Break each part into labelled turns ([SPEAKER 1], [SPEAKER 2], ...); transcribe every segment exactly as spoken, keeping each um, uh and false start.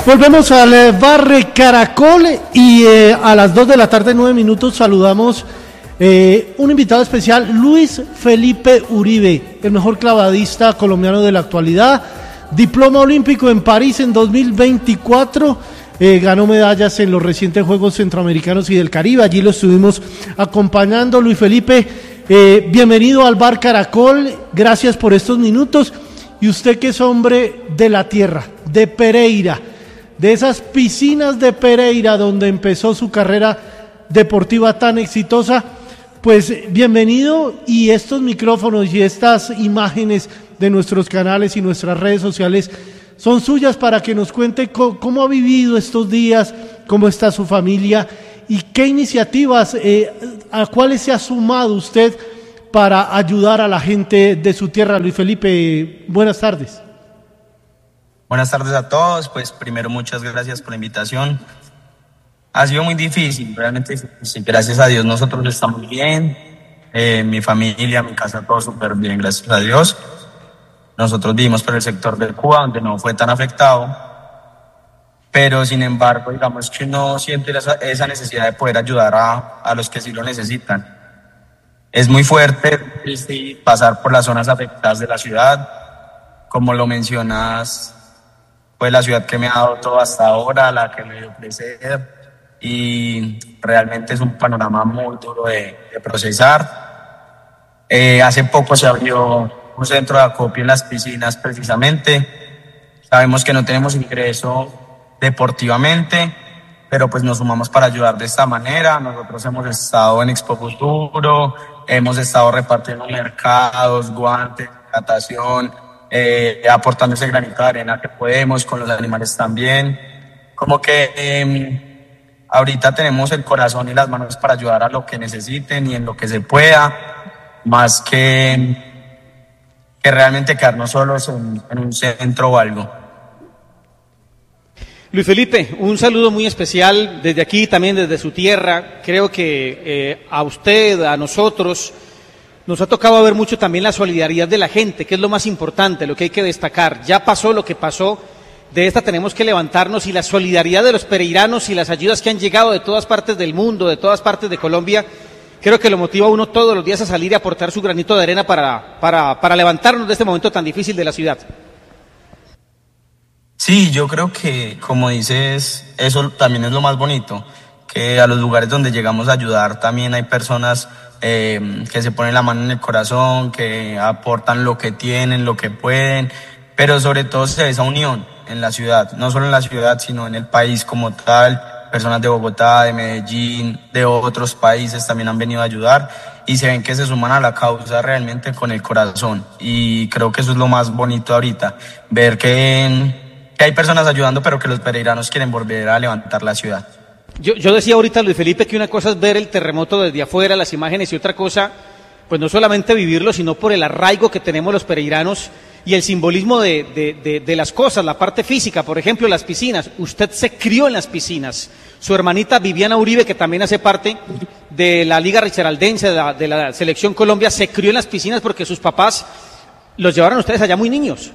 [SPEAKER 1] Volvemos al eh, Bar Caracol y eh, a las dos de la tarde, nueve minutos, saludamos eh, un invitado especial, Luis Felipe Uribe, el mejor clavadista colombiano de la actualidad, diploma olímpico en París en dos mil veinticuatro, eh, ganó medallas en los recientes Juegos Centroamericanos y del Caribe, allí lo estuvimos acompañando. Luis Felipe, eh, bienvenido al Bar Caracol, gracias por estos minutos, y usted que es hombre de la tierra, de Pereira, de esas piscinas de Pereira donde empezó su carrera deportiva tan exitosa, pues bienvenido, y estos micrófonos y estas imágenes de nuestros canales y nuestras redes sociales son suyas para que nos cuente co- cómo ha vivido estos días, cómo está su familia y qué iniciativas, eh, a cuáles se ha sumado usted para ayudar a la gente de su tierra. Luis Felipe, buenas tardes.
[SPEAKER 2] Buenas tardes a todos, pues primero muchas gracias por la invitación. Ha sido muy difícil, realmente difícil. Gracias a Dios nosotros estamos bien, eh, mi familia, mi casa, todo súper bien, gracias a Dios. Nosotros vivimos por el sector del Cuba, donde no fue tan afectado, pero sin embargo, digamos que uno siente esa, esa necesidad de poder ayudar a, a los que sí lo necesitan. Es muy fuerte sí, pasar por las zonas afectadas de la ciudad, como lo mencionas. Fue la ciudad que me ha dado todo hasta ahora, la que me dio crecer, y realmente es un panorama muy duro de, de procesar. Eh, hace poco se abrió un centro de acopio en las piscinas precisamente. Sabemos que no tenemos ingreso deportivamente, pero pues nos sumamos para ayudar de esta manera. Nosotros hemos estado en Expo Futuro, hemos estado repartiendo mercados, guantes, natación, Eh, aportando ese granito de arena que podemos, con los animales también. Como que eh, ahorita tenemos el corazón y las manos para ayudar a lo que necesiten y en lo que se pueda, más que, que realmente quedarnos solos en, en un centro o algo.
[SPEAKER 3] Luis Felipe, un saludo muy especial desde aquí, también desde su tierra. Creo que eh, a usted, a nosotros, nos ha tocado ver mucho también la solidaridad de la gente, que es lo más importante, lo que hay que destacar. Ya pasó lo que pasó, de esta tenemos que levantarnos, y la solidaridad de los pereiranos y las ayudas que han llegado de todas partes del mundo, de todas partes de Colombia, creo que lo motiva a uno todos los días a salir y aportar su granito de arena para, para, para levantarnos de este momento tan difícil de la ciudad.
[SPEAKER 2] Sí, yo creo que, como dices, eso también es lo más bonito, que a los lugares donde llegamos a ayudar también hay personas Eh, que se ponen la mano en el corazón, que aportan lo que tienen, lo que pueden, pero sobre todo se ve esa unión en la ciudad, no solo en la ciudad, sino en el país como tal. Personas de Bogotá, de Medellín, de otros países también han venido a ayudar y se ven que se suman a la causa realmente con el corazón, y creo que eso es lo más bonito ahorita, ver que, que hay personas ayudando, pero que los pereiranos quieren volver a levantar la ciudad.
[SPEAKER 3] Yo, yo decía ahorita, Luis Felipe, que una cosa es ver el terremoto desde afuera, las imágenes, y otra cosa, pues no solamente vivirlo, sino por el arraigo que tenemos los pereiranos y el simbolismo de, de, de, de las cosas, la parte física. Por ejemplo, las piscinas. Usted se crió en las piscinas. Su hermanita Viviana Uribe, que también hace parte de la Liga Risaraldense, de la, de la Selección Colombia, se crió en las piscinas porque sus papás los llevaron a ustedes allá muy niños.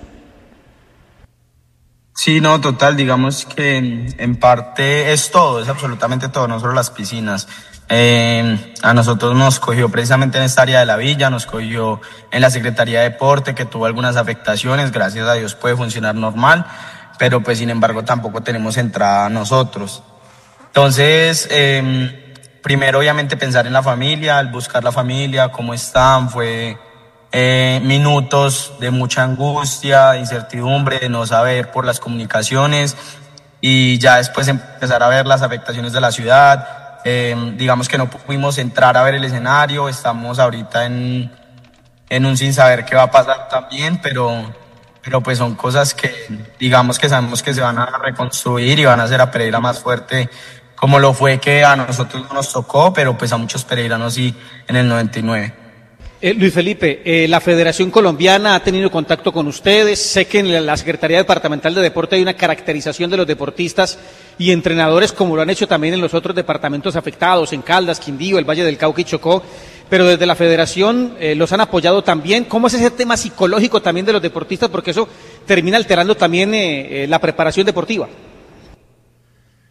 [SPEAKER 2] Sí, no, total, digamos que en, en parte es todo, es absolutamente todo, no solo las piscinas. Eh, a nosotros nos cogió precisamente en esta área de la villa, nos cogió en la Secretaría de Deporte, que tuvo algunas afectaciones, gracias a Dios puede funcionar normal, pero pues sin embargo tampoco tenemos entrada nosotros. Entonces, eh, primero obviamente pensar en la familia, al buscar la familia, cómo están, fue... Eh, minutos de mucha angustia, de incertidumbre, de no saber por las comunicaciones, y ya después empezar a ver las afectaciones de la ciudad. Eh, digamos que no pudimos entrar a ver el escenario, estamos ahorita en, en un sin saber qué va a pasar también, pero, pero pues son cosas que digamos que sabemos que se van a reconstruir y van a hacer a Pereira más fuerte, como lo fue que a nosotros no nos tocó, pero pues a muchos pereiranos sí en el noventa y nueve.
[SPEAKER 3] Eh, Luis Felipe, eh, la Federación Colombiana ha tenido contacto con ustedes. Sé que en la Secretaría Departamental de Deporte hay una caracterización de los deportistas y entrenadores, como lo han hecho también en los otros departamentos afectados, en Caldas, Quindío, el Valle del Cauca y Chocó, pero desde la Federación eh, los han apoyado también. ¿Cómo es ese tema psicológico también de los deportistas? Porque eso termina alterando también eh, eh, la preparación deportiva.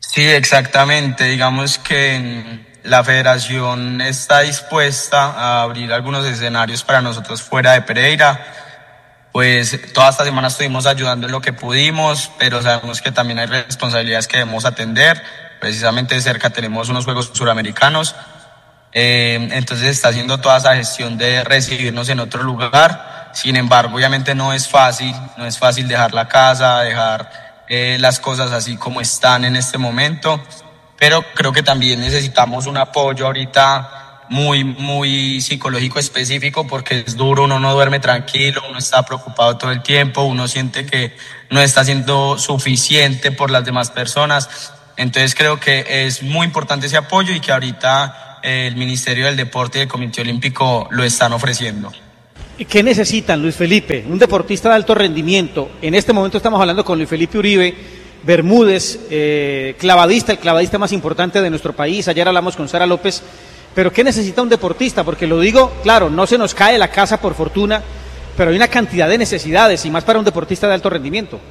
[SPEAKER 2] Sí, exactamente. Digamos que la federación está dispuesta a abrir algunos escenarios para nosotros fuera de Pereira. Pues toda esta semana estuvimos ayudando en lo que pudimos, pero sabemos que también hay responsabilidades que debemos atender. Precisamente de cerca tenemos unos Juegos Suramericanos. Eh, entonces está haciendo toda esa gestión de recibirnos en otro lugar. Sin embargo, obviamente no es fácil, no es fácil dejar la casa, dejar eh, las cosas así como están en este momento, pero creo que también necesitamos un apoyo ahorita muy, muy psicológico específico, porque es duro, uno no duerme tranquilo, uno está preocupado todo el tiempo, uno siente que no está siendo suficiente por las demás personas. Entonces creo que es muy importante ese apoyo y que ahorita eh, el Ministerio del Deporte y el Comité Olímpico lo están ofreciendo.
[SPEAKER 3] ¿Qué necesitan, Luis Felipe? Un deportista de alto rendimiento. En este momento estamos hablando con Luis Felipe Uribe Bermúdez, eh, clavadista, el clavadista más importante de nuestro país. Ayer hablamos con Sara López. Pero ¿qué necesita un deportista? Porque lo digo, claro, no se nos cae la casa por fortuna, pero hay una cantidad de necesidades, y más para un deportista de alto rendimiento.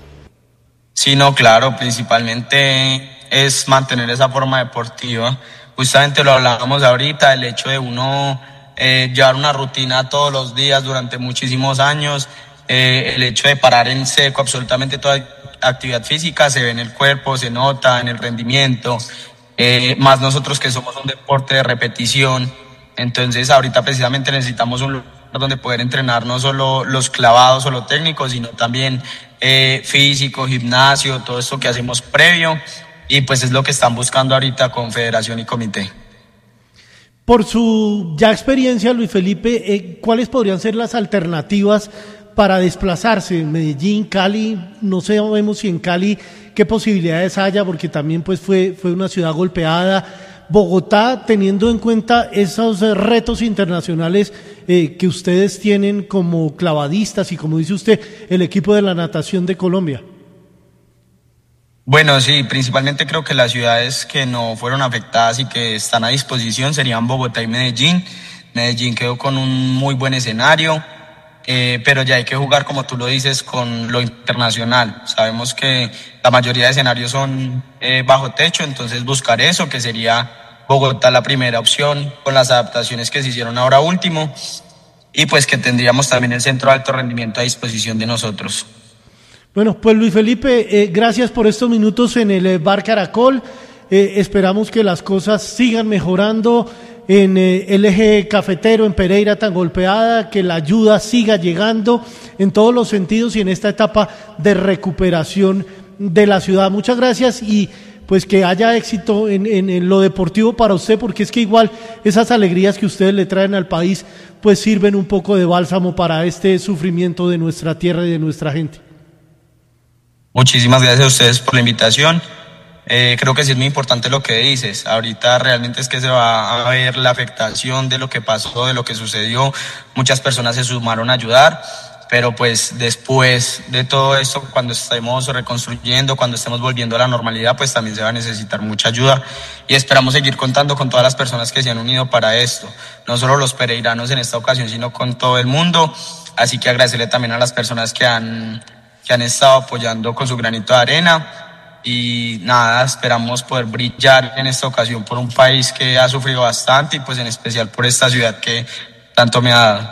[SPEAKER 2] Sí, no, claro, principalmente es mantener esa forma deportiva. Justamente lo hablábamos ahorita, el hecho de uno eh, llevar una rutina todos los días durante muchísimos años, eh, el hecho de parar en seco absolutamente toda actividad física, se ve en el cuerpo, se nota en el rendimiento, eh, más nosotros que somos un deporte de repetición. Entonces ahorita precisamente necesitamos un lugar donde poder entrenar no solo los clavados o lo técnico, sino también eh, físico, gimnasio, todo esto que hacemos previo, y pues es lo que están buscando ahorita con Federación y Comité.
[SPEAKER 1] Por su ya experiencia, Luis Felipe, eh, ¿cuáles podrían ser las alternativas para desplazarse? Medellín, Cali, no sabemos si en Cali qué posibilidades haya, porque también pues fue, fue una ciudad golpeada. Bogotá, teniendo en cuenta esos retos internacionales eh, que ustedes tienen como clavadistas y, como dice usted, el equipo de la natación de Colombia.
[SPEAKER 2] Bueno, sí, principalmente creo que las ciudades que no fueron afectadas y que están a disposición serían Bogotá y Medellín. Medellín quedó con un muy buen escenario, eh, pero ya hay que jugar, como tú lo dices, con lo internacional. Sabemos que la mayoría de escenarios son eh, bajo techo, entonces buscar eso, que sería Bogotá la primera opción, con las adaptaciones que se hicieron ahora último, y pues que tendríamos también el centro de alto rendimiento a disposición de nosotros.
[SPEAKER 1] Bueno, pues Luis Felipe, eh, gracias por estos minutos en el eh, Bar Caracol. Eh, esperamos que las cosas sigan mejorando en eh, el eje cafetero, en Pereira tan golpeada, que la ayuda siga llegando en todos los sentidos y en esta etapa de recuperación de la ciudad. Muchas gracias, y pues que haya éxito en, en, en lo deportivo para usted, porque es que igual esas alegrías que ustedes le traen al país pues sirven un poco de bálsamo para este sufrimiento de nuestra tierra y de nuestra gente.
[SPEAKER 2] Muchísimas gracias a ustedes por la invitación. Eh, creo que sí es muy importante lo que dices. Ahorita realmente es que se va a ver la afectación de lo que pasó, de lo que sucedió. Muchas personas se sumaron a ayudar, pero pues después de todo esto, cuando estemos reconstruyendo, cuando estemos volviendo a la normalidad, pues también se va a necesitar mucha ayuda, y esperamos seguir contando con todas las personas que se han unido para esto, no solo los pereiranos en esta ocasión, sino con todo el mundo. Así que agradecerle también a las personas que han que han estado apoyando con su granito de arena, y nada, esperamos poder brillar en esta ocasión por un país que ha sufrido bastante, y pues en especial por esta ciudad que tanto me ha dado.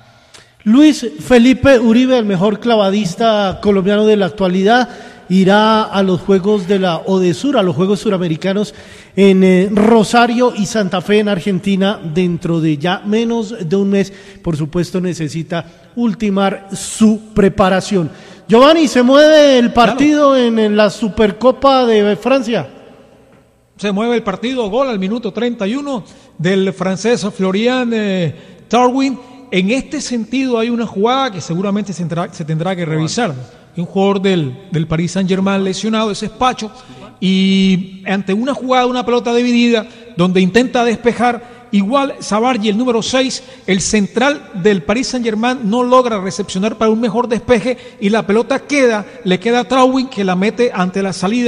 [SPEAKER 1] Luis Felipe Uribe, el mejor clavadista colombiano de la actualidad, irá a los Juegos de la ODESUR, a los Juegos Suramericanos en eh, Rosario y Santa Fe en Argentina dentro de ya menos de un mes. Por supuesto necesita ultimar su preparación. Giovanni, ¿se mueve el partido claro. en, en la Supercopa de Francia?
[SPEAKER 4] Se mueve el partido, gol al minuto treinta y uno del francés Florian eh, Thauvin. En este sentido hay una jugada que seguramente se tendrá, se tendrá que revisar. Un jugador del, del Paris Saint-Germain lesionado, ese es Pacho, y ante una jugada, una pelota dividida, donde intenta despejar, igual Sabargi, el número seis, el central del Paris Saint-Germain, no logra recepcionar para un mejor despeje, y la pelota queda, le queda a Thauvin, que la mete ante la salida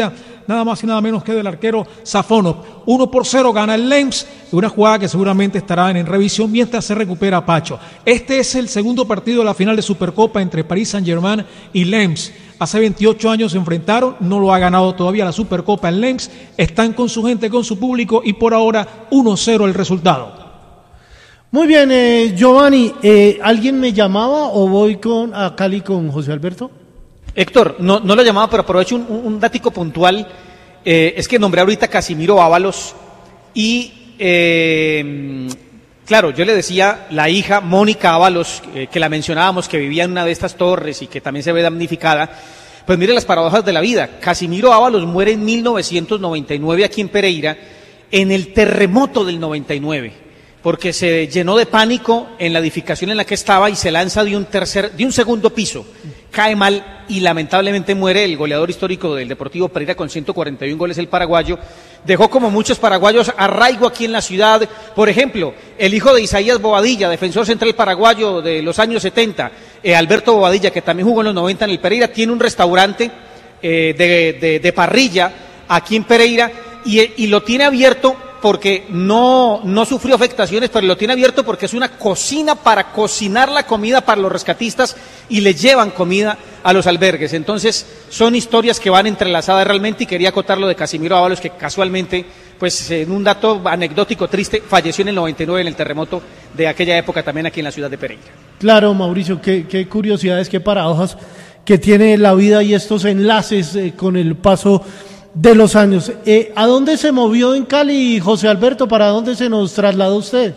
[SPEAKER 4] nada más y nada menos que del arquero Safonov. uno por cero gana el Lens, una jugada que seguramente estará en, en revisión mientras se recupera Pacho. Este es el segundo partido de la final de Supercopa entre Paris Saint-Germain y Lens. Hace veintiocho años se enfrentaron, no lo ha ganado todavía la Supercopa en Lens, están con su gente, con su público y por ahora uno cero el resultado.
[SPEAKER 1] Muy bien, eh, Giovanni, eh, ¿alguien me llamaba o voy con a Cali con José Alberto?
[SPEAKER 3] Héctor, no, no lo llamaba, pero aprovecho un, un, un dático puntual, eh, es que nombré ahorita a Casimiro Ábalos y, eh, claro, yo le decía, la hija Mónica Ábalos, eh, que la mencionábamos, que vivía en una de estas torres y que también se ve damnificada, pues mire las paradojas de la vida. Casimiro Ábalos muere en mil novecientos noventa y nueve aquí en Pereira, en el terremoto del noventa y nueve. Porque se llenó de pánico en la edificación en la que estaba y se lanza de un tercer, de un segundo piso, cae mal y lamentablemente muere el goleador histórico del Deportivo Pereira con ciento cuarenta y uno goles, el paraguayo. Dejó como muchos paraguayos arraigo aquí en la ciudad. Por ejemplo, el hijo de Isaías Bobadilla, defensor central paraguayo de los años setenta, eh, Alberto Bobadilla, que también jugó en los noventa en el Pereira, tiene un restaurante eh, de, de, de parrilla aquí en Pereira y, y lo tiene abierto porque no, no sufrió afectaciones, pero lo tiene abierto porque es una cocina para cocinar la comida para los rescatistas y le llevan comida a los albergues. Entonces, son historias que van entrelazadas realmente y quería acotar lo de Casimiro Ábalos, que casualmente, pues en un dato anecdótico triste, falleció en el noventa y nueve en el terremoto de aquella época también aquí en la ciudad de Pereira.
[SPEAKER 1] Claro, Mauricio, qué, qué curiosidades, qué paradojas que tiene la vida y estos enlaces eh, con el paso de los años. Eh, ¿A dónde se movió en Cali, José Alberto? ¿Para dónde se nos trasladó usted?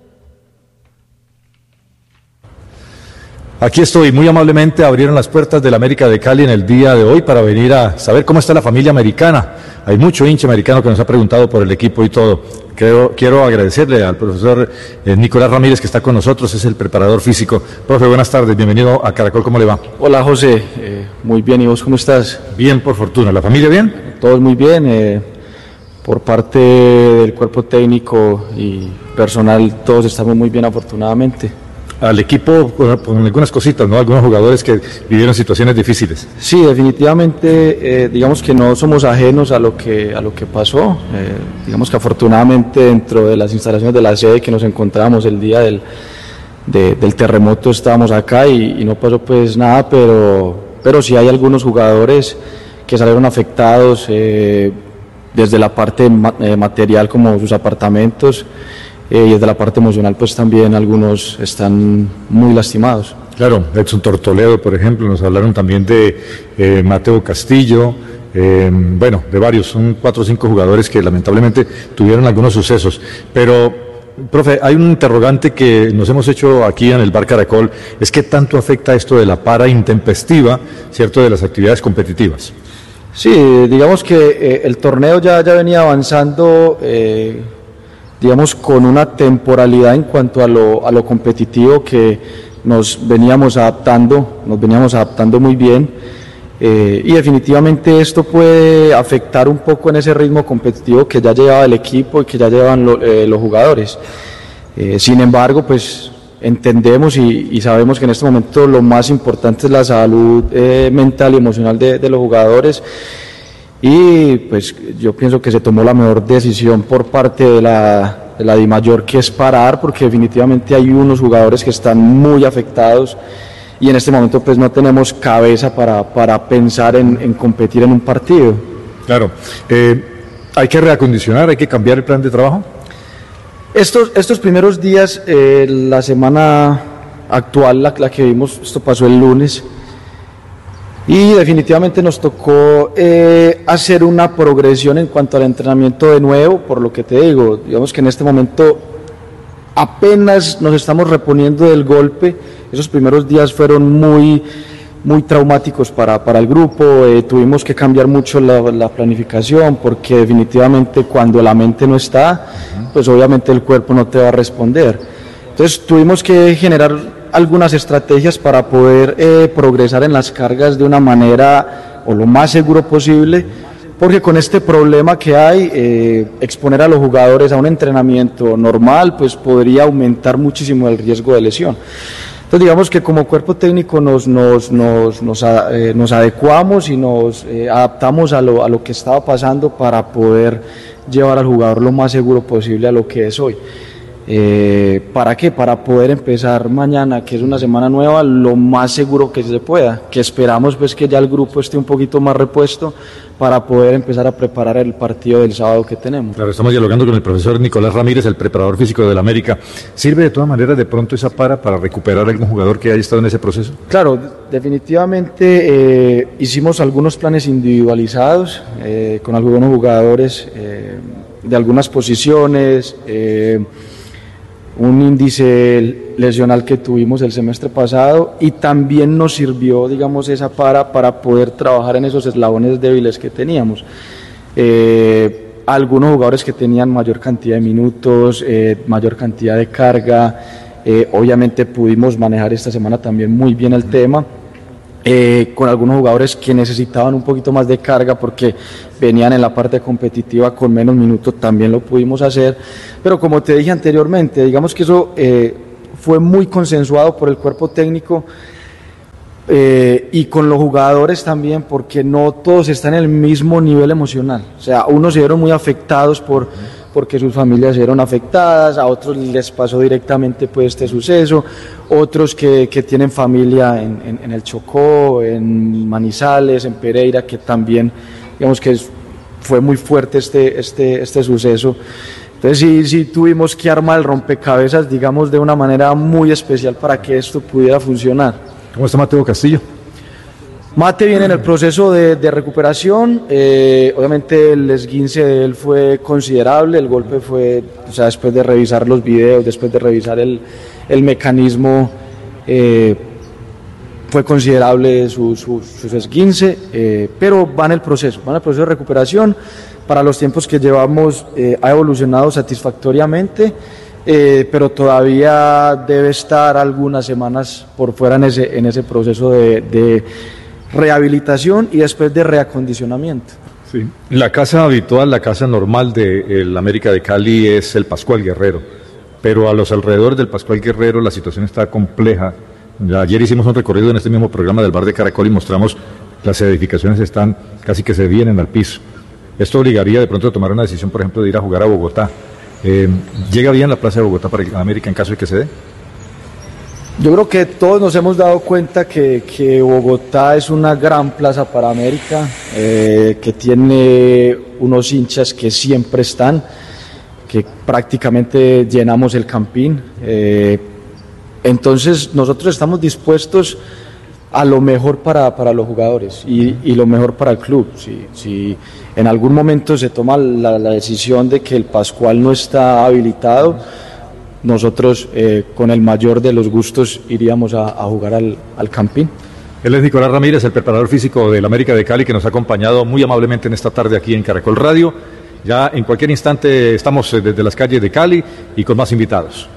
[SPEAKER 5] Aquí estoy, muy amablemente abrieron las puertas del América de Cali en el día de hoy para venir a saber cómo está la familia americana. Hay mucho hincha americano que nos ha preguntado por el equipo y todo. Creo, quiero agradecerle al profesor eh, Nicolás Ramírez, que está con nosotros, es el preparador físico. Profe, buenas tardes, bienvenido a Caracol, ¿cómo le va?
[SPEAKER 6] Hola José, eh, muy bien, ¿y vos cómo estás?
[SPEAKER 5] Bien, por fortuna. ¿La familia bien?
[SPEAKER 6] Todos muy bien, eh, por parte del cuerpo técnico y personal, todos estamos muy bien afortunadamente.
[SPEAKER 5] Al equipo con, con algunas cositas, ¿no? Algunos jugadores que vivieron situaciones difíciles.
[SPEAKER 6] Sí, definitivamente, eh, digamos que no somos ajenos a lo que a lo que pasó. Eh, digamos que afortunadamente dentro de las instalaciones de la sede que nos encontrábamos el día del, de, del terremoto estábamos acá y, y no pasó pues nada, pero pero sí hay algunos jugadores que salieron afectados eh, desde la parte ma- eh, material como sus apartamentos. Eh, y desde la parte emocional pues también algunos están muy lastimados.
[SPEAKER 5] Claro, Edson Tortoledo, por ejemplo, nos hablaron también de eh, Mateo Castillo, eh, bueno, de varios, son cuatro o cinco jugadores que lamentablemente tuvieron algunos sucesos, pero, profe, hay un interrogante que nos hemos hecho aquí en el Bar Caracol, es qué tanto afecta esto de la para intempestiva, ¿cierto?, de las actividades competitivas.
[SPEAKER 6] Sí, digamos que eh, el torneo ya, ya venía avanzando, eh, digamos, con una temporalidad en cuanto a lo, a lo competitivo que nos veníamos adaptando, nos veníamos adaptando muy bien, eh, y definitivamente esto puede afectar un poco en ese ritmo competitivo que ya llevaba el equipo y que ya llevan lo, eh, los jugadores. Eh, sin embargo, pues entendemos y, y sabemos que en este momento lo más importante es la salud eh, mental y emocional de, de los jugadores. Y pues yo pienso que se tomó la mejor decisión por parte de la, de la DIMAYOR, que es parar, porque definitivamente hay unos jugadores que están muy afectados y en este momento pues no tenemos cabeza para, para pensar en, en competir en un partido.
[SPEAKER 5] Claro, eh, hay que reacondicionar, hay que cambiar el plan de trabajo.
[SPEAKER 6] Estos, estos primeros días, eh, la semana actual, la, la que vimos, esto pasó el lunes, y definitivamente nos tocó eh, hacer una progresión en cuanto al entrenamiento de nuevo, por lo que te digo, digamos que en este momento apenas nos estamos reponiendo del golpe. Esos primeros días fueron muy, muy traumáticos para, para el grupo, eh, tuvimos que cambiar mucho la, la planificación, porque definitivamente cuando la mente no está, pues obviamente el cuerpo no te va a responder. Entonces tuvimos que generar algunas estrategias para poder eh, progresar en las cargas de una manera o lo más seguro posible, porque con este problema que hay, eh, exponer a los jugadores a un entrenamiento normal pues podría aumentar muchísimo el riesgo de lesión. Entonces digamos que como cuerpo técnico nos, nos, nos, nos, eh, nos adecuamos y nos eh, adaptamos a lo, a lo que estaba pasando para poder llevar al jugador lo más seguro posible a lo que es hoy. Eh, ¿Para qué? Para poder empezar mañana, que es una semana nueva, lo más seguro que se pueda, que esperamos pues que ya el grupo esté un poquito más repuesto para poder empezar a preparar el partido del sábado que tenemos.
[SPEAKER 5] Claro, estamos dialogando con el profesor Nicolás Ramírez, el preparador físico del América. ¿Sirve de todas maneras de pronto esa para para recuperar a algún jugador que haya estado en ese proceso?
[SPEAKER 6] Claro, definitivamente eh, hicimos algunos planes individualizados eh, con algunos jugadores eh, de algunas posiciones, eh, un índice lesional que tuvimos el semestre pasado, y también nos sirvió, digamos, esa para para poder trabajar en esos eslabones débiles que teníamos. Eh, algunos jugadores que tenían mayor cantidad de minutos, eh, mayor cantidad de carga, eh, obviamente pudimos manejar esta semana también muy bien el tema. Eh, con algunos jugadores que necesitaban un poquito más de carga porque venían en la parte competitiva con menos minutos, también lo pudimos hacer, pero como te dije anteriormente, digamos que eso eh, fue muy consensuado por el cuerpo técnico eh, y con los jugadores también, porque no todos están en el mismo nivel emocional. O sea, unos se vieron muy afectados por porque sus familias se vieron afectadas, a otros les pasó directamente pues este suceso, otros que, que tienen familia en, en, en el Chocó, en Manizales, en Pereira, que también digamos que es, fue muy fuerte este, este, este suceso. Entonces sí, sí tuvimos que armar el rompecabezas, digamos, de una manera muy especial para que esto pudiera funcionar.
[SPEAKER 5] ¿Cómo está Mateo Castillo?
[SPEAKER 6] Mate viene en el proceso de, de recuperación, eh, obviamente el esguince de él fue considerable, el golpe fue, o sea, después de revisar los videos, después de revisar el, el mecanismo, eh, fue considerable su, su, su esguince, eh, pero va en el proceso, va en el proceso de recuperación. Para los tiempos que llevamos eh, ha evolucionado satisfactoriamente, eh, pero todavía debe estar algunas semanas por fuera en ese, en ese proceso de, de rehabilitación y después de reacondicionamiento.
[SPEAKER 5] Sí. La casa habitual, la casa normal del América de Cali es el Pascual Guerrero, pero a los alrededores del Pascual Guerrero la situación está compleja. Ya ayer hicimos un recorrido en este mismo programa del Bar de Caracol y mostramos las edificaciones están casi que se vienen al piso. Esto obligaría de pronto a tomar una decisión, por ejemplo, de ir a jugar a Bogotá. Eh, ¿Llega bien la plaza de Bogotá para el América en caso de que se dé?
[SPEAKER 6] Yo creo que todos nos hemos dado cuenta que, que Bogotá es una gran plaza para América, eh, que tiene unos hinchas que siempre están, que prácticamente llenamos el Campín. Eh, entonces nosotros estamos dispuestos a lo mejor para, para los jugadores y, y lo mejor para el club. Si, si en algún momento se toma la, la decisión de que el Pascual no está habilitado, nosotros eh, con el mayor de los gustos iríamos a, a jugar al, al Campín.
[SPEAKER 5] Él es Nicolás Ramírez, el preparador físico del América de Cali, que nos ha acompañado muy amablemente en esta tarde aquí en Caracol Radio. Ya en cualquier instante estamos desde las calles de Cali y con más invitados.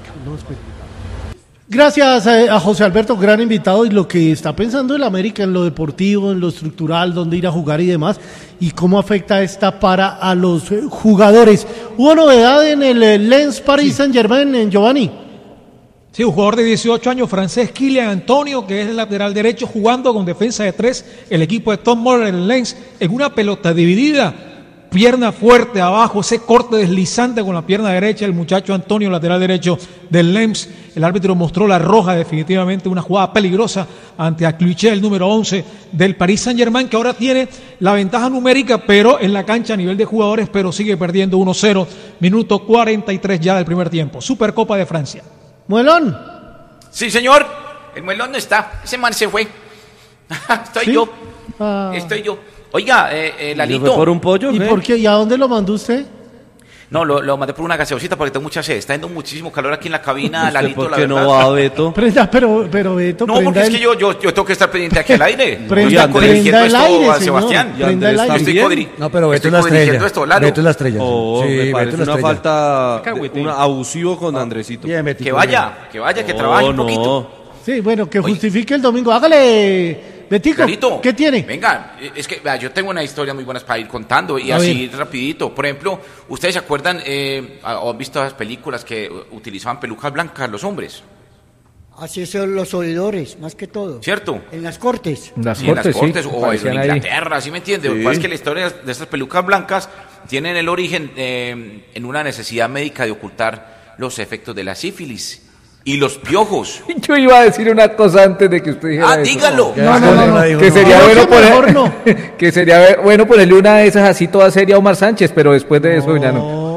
[SPEAKER 1] Gracias a José Alberto, gran invitado, y lo que está pensando el América en lo deportivo, en lo estructural, dónde ir a jugar y demás, y cómo afecta esta para a los jugadores. ¿Hubo novedad en el Lens Paris Saint-Germain, en Giovanni?
[SPEAKER 4] Sí, un jugador de dieciocho años, francés, Kylian Antonio, que es el lateral derecho, jugando con defensa de tres, el equipo de Tom Muller en el Lens, en una pelota dividida, pierna fuerte abajo, ese corte deslizante con la pierna derecha, el muchacho Antonio, lateral derecho del Lens. El árbitro mostró la roja, definitivamente una jugada peligrosa ante Acluché, el número once del Paris Saint-Germain, que ahora tiene la ventaja numérica, pero en la cancha a nivel de jugadores, pero sigue perdiendo uno cero, minuto cuarenta y tres ya del primer tiempo. Supercopa de Francia.
[SPEAKER 1] Muelón.
[SPEAKER 7] Sí, señor, el Muelón no está, ese man se fue. Estoy
[SPEAKER 1] ¿Sí?
[SPEAKER 7] yo,
[SPEAKER 1] Ah.
[SPEAKER 7] estoy yo. Oiga, eh, eh, Lalito.
[SPEAKER 8] ¿Por un pollo?
[SPEAKER 1] ¿Y
[SPEAKER 8] ¿qué?
[SPEAKER 1] por qué? ¿Y a dónde lo mandó usted?
[SPEAKER 7] No, lo, lo mandé por una gaseosita porque tengo mucha sed. Está dando muchísimo calor aquí en la cabina,
[SPEAKER 8] ¿Usted
[SPEAKER 7] Lalito,
[SPEAKER 8] por
[SPEAKER 7] la
[SPEAKER 8] qué
[SPEAKER 7] verdad.
[SPEAKER 8] no va, Beto?
[SPEAKER 1] Prenda, pero, pero Beto,
[SPEAKER 7] No,
[SPEAKER 1] prenda
[SPEAKER 7] porque es
[SPEAKER 1] el-
[SPEAKER 7] que yo, yo, yo tengo que estar pendiente aquí al aire.
[SPEAKER 1] Prenda,
[SPEAKER 7] Estoy
[SPEAKER 8] Andrés,
[SPEAKER 7] dirigiendo
[SPEAKER 1] prenda el
[SPEAKER 7] esto
[SPEAKER 1] aire,
[SPEAKER 7] a
[SPEAKER 1] señor.
[SPEAKER 7] Sebastián.
[SPEAKER 8] ¿Y
[SPEAKER 1] Prenda el
[SPEAKER 8] Andrés
[SPEAKER 1] aire.
[SPEAKER 7] Estoy
[SPEAKER 8] también?
[SPEAKER 7] codiri-
[SPEAKER 9] No, pero Beto
[SPEAKER 7] estoy
[SPEAKER 9] es la
[SPEAKER 7] codirigiendo
[SPEAKER 9] estrella.
[SPEAKER 7] esto, Lalo.
[SPEAKER 9] Beto es la estrella.
[SPEAKER 8] Oh,
[SPEAKER 9] sí,
[SPEAKER 8] me
[SPEAKER 9] Beto
[SPEAKER 8] parece
[SPEAKER 9] es la
[SPEAKER 8] una
[SPEAKER 9] estrella.
[SPEAKER 8] falta,
[SPEAKER 3] Cagüete.
[SPEAKER 8] un abusivo con Andresito.
[SPEAKER 9] Bien, Betito,
[SPEAKER 7] Que
[SPEAKER 9] bien.
[SPEAKER 7] vaya, que vaya, que trabaje un
[SPEAKER 8] no,
[SPEAKER 7] poquito.
[SPEAKER 1] Sí, bueno, que
[SPEAKER 7] Oye.
[SPEAKER 1] justifique el domingo. Hágale, Betico,
[SPEAKER 7] Lalito,
[SPEAKER 1] ¿qué tiene?
[SPEAKER 7] Venga, es que vea, yo tengo una historia muy buena para ir contando y
[SPEAKER 1] A
[SPEAKER 7] así
[SPEAKER 1] ver.
[SPEAKER 7] rapidito. Por ejemplo, ¿ustedes se acuerdan eh, o han visto las películas que utilizaban pelucas blancas los hombres?
[SPEAKER 9] Así son los oidores, más que todo.
[SPEAKER 7] ¿Cierto?
[SPEAKER 9] En las cortes.
[SPEAKER 6] Las
[SPEAKER 7] Sí,
[SPEAKER 6] cortes,
[SPEAKER 7] en las cortes,
[SPEAKER 6] sí,
[SPEAKER 7] o en
[SPEAKER 6] aparecían ahí.
[SPEAKER 7] Inglaterra, ¿sí me entiende? Lo que
[SPEAKER 6] Sí.
[SPEAKER 7] pasa es que la historia de estas pelucas blancas tienen el origen eh, en una necesidad médica de ocultar los efectos de la sífilis y los piojos.
[SPEAKER 6] Yo iba a decir una cosa antes de que usted dijera
[SPEAKER 7] Ah,
[SPEAKER 6] eso.
[SPEAKER 7] dígalo.
[SPEAKER 1] No, no, no, no.
[SPEAKER 6] Que sería
[SPEAKER 1] No,
[SPEAKER 6] bueno
[SPEAKER 1] que mejor no.
[SPEAKER 6] poner, que sería bueno ponerle una de esas así toda seria a Omar Sánchez, pero después de eso ya no.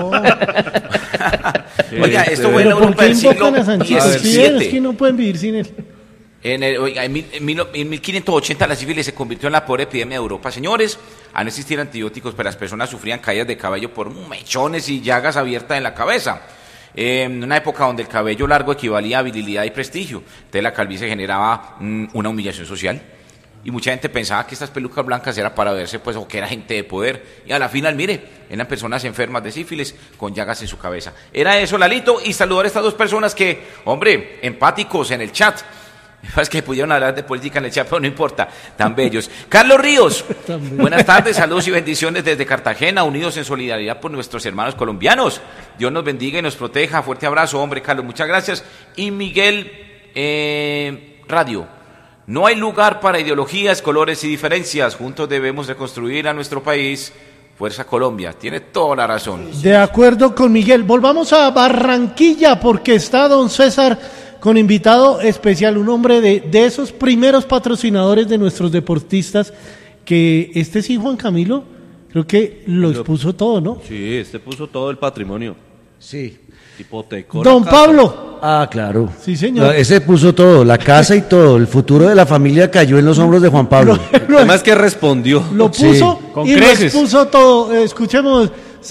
[SPEAKER 7] Oiga, esto fue en
[SPEAKER 1] Pero ¿por
[SPEAKER 7] Europa
[SPEAKER 1] qué
[SPEAKER 7] del siglo
[SPEAKER 1] invocan a Sánchez? Si es
[SPEAKER 7] diecisiete.
[SPEAKER 1] que no pueden vivir sin él.
[SPEAKER 7] En, el, oiga, en, mil, en, mil, en mil quinientos ochenta la sífilis se convirtió en la peor epidemia de Europa. Señores, al no existir antibióticos, pero las personas sufrían caídas de cabello por mechones y llagas abiertas en la cabeza. Eh, en una época donde el cabello largo equivalía a virilidad y prestigio, entonces la calvicie generaba mm, una humillación social. Y mucha gente pensaba que estas pelucas blancas era para verse, pues, o que era gente de poder. Y a la final, mire, eran personas enfermas de sífilis con llagas en su cabeza. Era eso, Lalito, y saludar a estas dos personas que, hombre, empáticos en el chat. Es que pudieron hablar de política en el chat, pero no importa, tan bellos. Carlos Ríos, buenas tardes, saludos y bendiciones desde Cartagena, unidos en solidaridad por nuestros hermanos colombianos. Dios nos bendiga y nos proteja. Fuerte abrazo, hombre, Carlos, muchas gracias. Y Miguel eh, Radio, no hay lugar para ideologías, colores y diferencias. Juntos debemos reconstruir a nuestro país. Fuerza Colombia, tiene toda la razón.
[SPEAKER 1] De acuerdo con Miguel. Volvamos a Barranquilla porque está don César con invitado especial, un hombre de, de esos primeros patrocinadores de nuestros deportistas, que este sí, Juan Camilo, creo que lo expuso todo, ¿no?
[SPEAKER 8] Sí, este puso todo el patrimonio.
[SPEAKER 10] Sí.
[SPEAKER 8] Hipotecó la
[SPEAKER 1] Don
[SPEAKER 8] casa.
[SPEAKER 1] Pablo.
[SPEAKER 10] Ah, claro.
[SPEAKER 1] Sí, señor.
[SPEAKER 10] No, ese puso todo, la casa y todo. El futuro de la familia cayó en los hombros de Juan Pablo.
[SPEAKER 1] Lo,
[SPEAKER 8] Además que respondió.
[SPEAKER 1] lo puso
[SPEAKER 8] Sí, con
[SPEAKER 1] y lo
[SPEAKER 8] creces.
[SPEAKER 1] expuso todo. Eh, Escuchemos,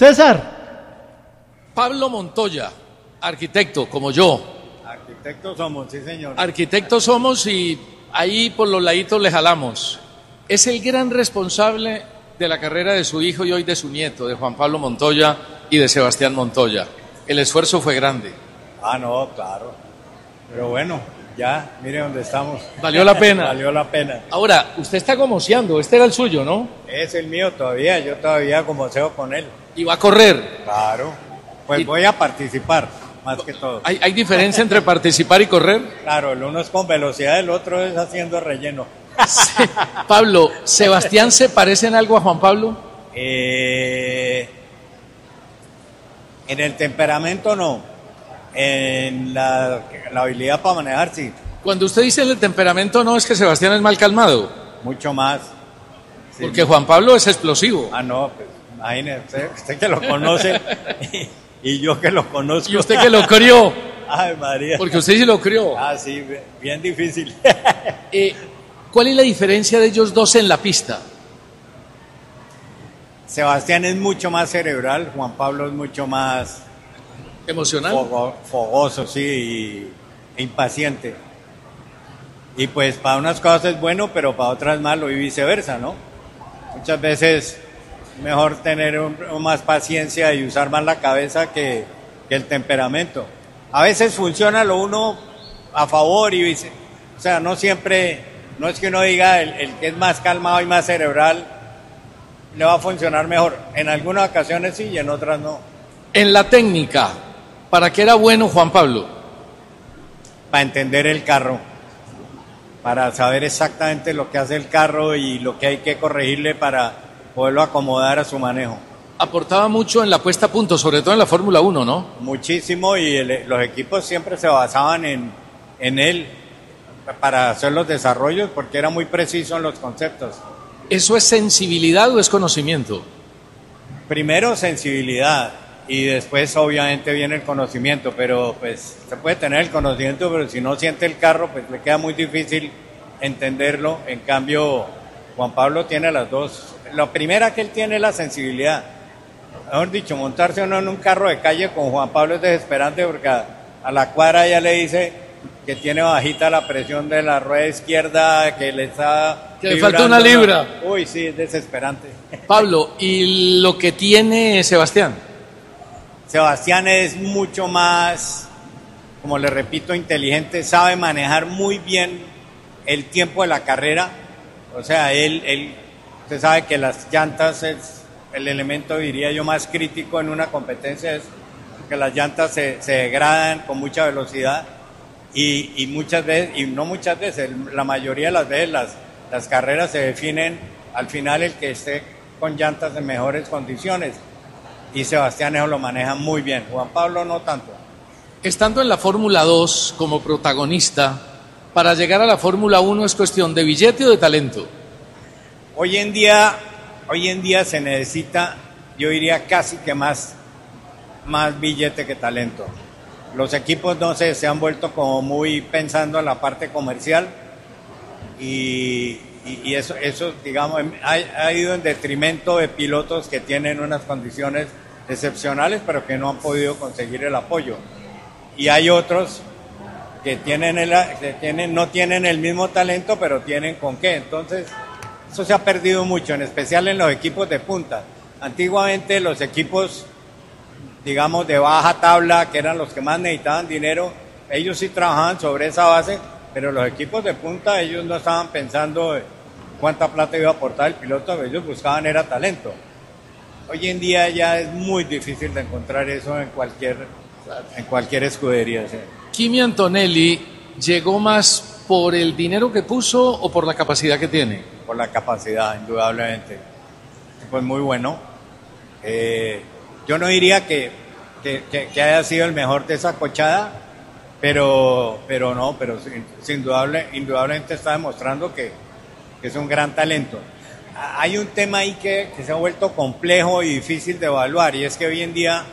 [SPEAKER 1] César.
[SPEAKER 11] Pablo Montoya, arquitecto, como yo.
[SPEAKER 12] Arquitectos somos, sí señor.
[SPEAKER 11] Arquitectos somos y ahí por los laditos le jalamos. Es el gran responsable de la carrera de su hijo y hoy de su nieto, de Juan Pablo Montoya y de Sebastián Montoya. El esfuerzo fue grande.
[SPEAKER 12] Ah, no, claro. Pero bueno, ya, mire dónde estamos.
[SPEAKER 11] Valió la pena.
[SPEAKER 12] Valió la pena.
[SPEAKER 11] Ahora, usted está gomoseando, este era el suyo, ¿no?
[SPEAKER 12] Es el mío todavía, yo todavía gomoseo con él.
[SPEAKER 11] Y va a correr.
[SPEAKER 12] Claro. Pues
[SPEAKER 11] Y-
[SPEAKER 12] voy a participar, más que todo.
[SPEAKER 11] ¿Hay, hay diferencia entre participar y correr?
[SPEAKER 12] Claro, el uno es con velocidad, el otro es haciendo relleno.
[SPEAKER 11] Sí. Pablo, ¿Sebastián se parece en algo a Juan Pablo?
[SPEAKER 12] Eh, en el temperamento no, en la, la habilidad para manejar sí,
[SPEAKER 11] Cuando usted dice el temperamento, no es que Sebastián es mal calmado,
[SPEAKER 12] mucho más. Sí.
[SPEAKER 11] porque Juan Pablo es explosivo.
[SPEAKER 12] Ah, no, pues imagínese, usted, usted que lo conoce y, y yo que lo conozco.
[SPEAKER 11] Y usted que lo crió,
[SPEAKER 12] Ay, María.
[SPEAKER 11] porque usted sí lo crió.
[SPEAKER 12] Ah, sí, bien- bien difícil.
[SPEAKER 11] Eh, ¿Cuál es la diferencia de ellos dos en la pista?
[SPEAKER 12] Sebastián es mucho más cerebral, Juan Pablo es mucho más
[SPEAKER 11] ¿Emocional?
[SPEAKER 12] fogo- fogoso, sí, y, e impaciente. Y pues para unas cosas es bueno, pero para otras malo y viceversa, ¿no? Muchas veces mejor tener un- un más paciencia y usar más la cabeza que, que el temperamento. A veces funciona lo uno a favor y vice, o sea, no siempre, no es que uno diga el, el que es más calmado y más cerebral le va a funcionar mejor. En algunas ocasiones sí y en otras no.
[SPEAKER 11] En la técnica, ¿para qué era bueno Juan Pablo?
[SPEAKER 12] Para entender el carro, para saber exactamente lo que hace el carro y lo que hay que corregirle para poderlo acomodar a su manejo.
[SPEAKER 11] Aportaba mucho en la puesta a punto, sobre todo en la Fórmula uno, ¿no?
[SPEAKER 12] Muchísimo y el- los equipos siempre se basaban en, en él para hacer los desarrollos porque era muy preciso en los conceptos.
[SPEAKER 11] ¿Eso es sensibilidad o es conocimiento?
[SPEAKER 12] Primero sensibilidad y después obviamente viene el conocimiento, pero pues se puede tener el conocimiento, pero si no siente el carro pues le queda muy difícil entenderlo. En cambio Juan Pablo tiene las dos. La primera que él tiene es la sensibilidad. Mejor dicho, montarse uno en un carro de calle con Juan Pablo es desesperante porque a, a la cuadra ya le dice que tiene bajita la presión de la rueda izquierda, que le está...
[SPEAKER 11] Que le falta
[SPEAKER 12] vibrando
[SPEAKER 11] una libra.
[SPEAKER 12] Uy, sí, es desesperante.
[SPEAKER 11] Pablo, ¿y lo que tiene Sebastián?
[SPEAKER 12] Sebastián es mucho más, como le repito, inteligente, sabe manejar muy bien el tiempo de la carrera. O sea, él, él usted sabe que las llantas es el elemento, diría yo, más crítico en una competencia, es que las llantas se, se degradan con mucha velocidad. y, y muchas veces, y no muchas veces, la mayoría de las veces las, las carreras se definen al final el que esté con llantas en mejores condiciones, y Sebastián eso lo maneja muy bien, Juan Pablo no tanto.
[SPEAKER 11] Estando en la Fórmula dos como protagonista, para llegar a la Fórmula uno es cuestión de billete o de talento.
[SPEAKER 12] Hoy en día, hoy en día se necesita, yo diría casi que más, más billete que talento. Los equipos no sé, se han vuelto como muy pensando en la parte comercial y, y, y eso, eso digamos, ha, ha ido en detrimento de pilotos que tienen unas condiciones excepcionales pero que no han podido conseguir el apoyo. Y hay otros que tienen el, que tienen, no tienen el mismo talento pero tienen con qué. Entonces eso se ha perdido mucho, en especial en los equipos de punta. Antiguamente los equipos, digamos, de baja tabla, que eran los que más necesitaban dinero, ellos sí trabajaban sobre esa base, pero los equipos de punta, ellos no estaban pensando cuánta plata iba a aportar el piloto, ellos buscaban era talento. Hoy en día ya es muy difícil de encontrar eso en cualquier, en cualquier escudería. ¿Sí?
[SPEAKER 11] Kimi Antonelli llegó más por el dinero que puso o por la capacidad que tiene.
[SPEAKER 12] Por la capacidad, indudablemente. Pues muy bueno. Eh, yo no diría que, que, que, que haya sido el mejor de esa cochada, pero, pero no, pero sin, sin indudable, indudablemente está demostrando que, que es un gran talento. Hay un tema ahí que, que se ha vuelto complejo y difícil de evaluar, y es que hoy en día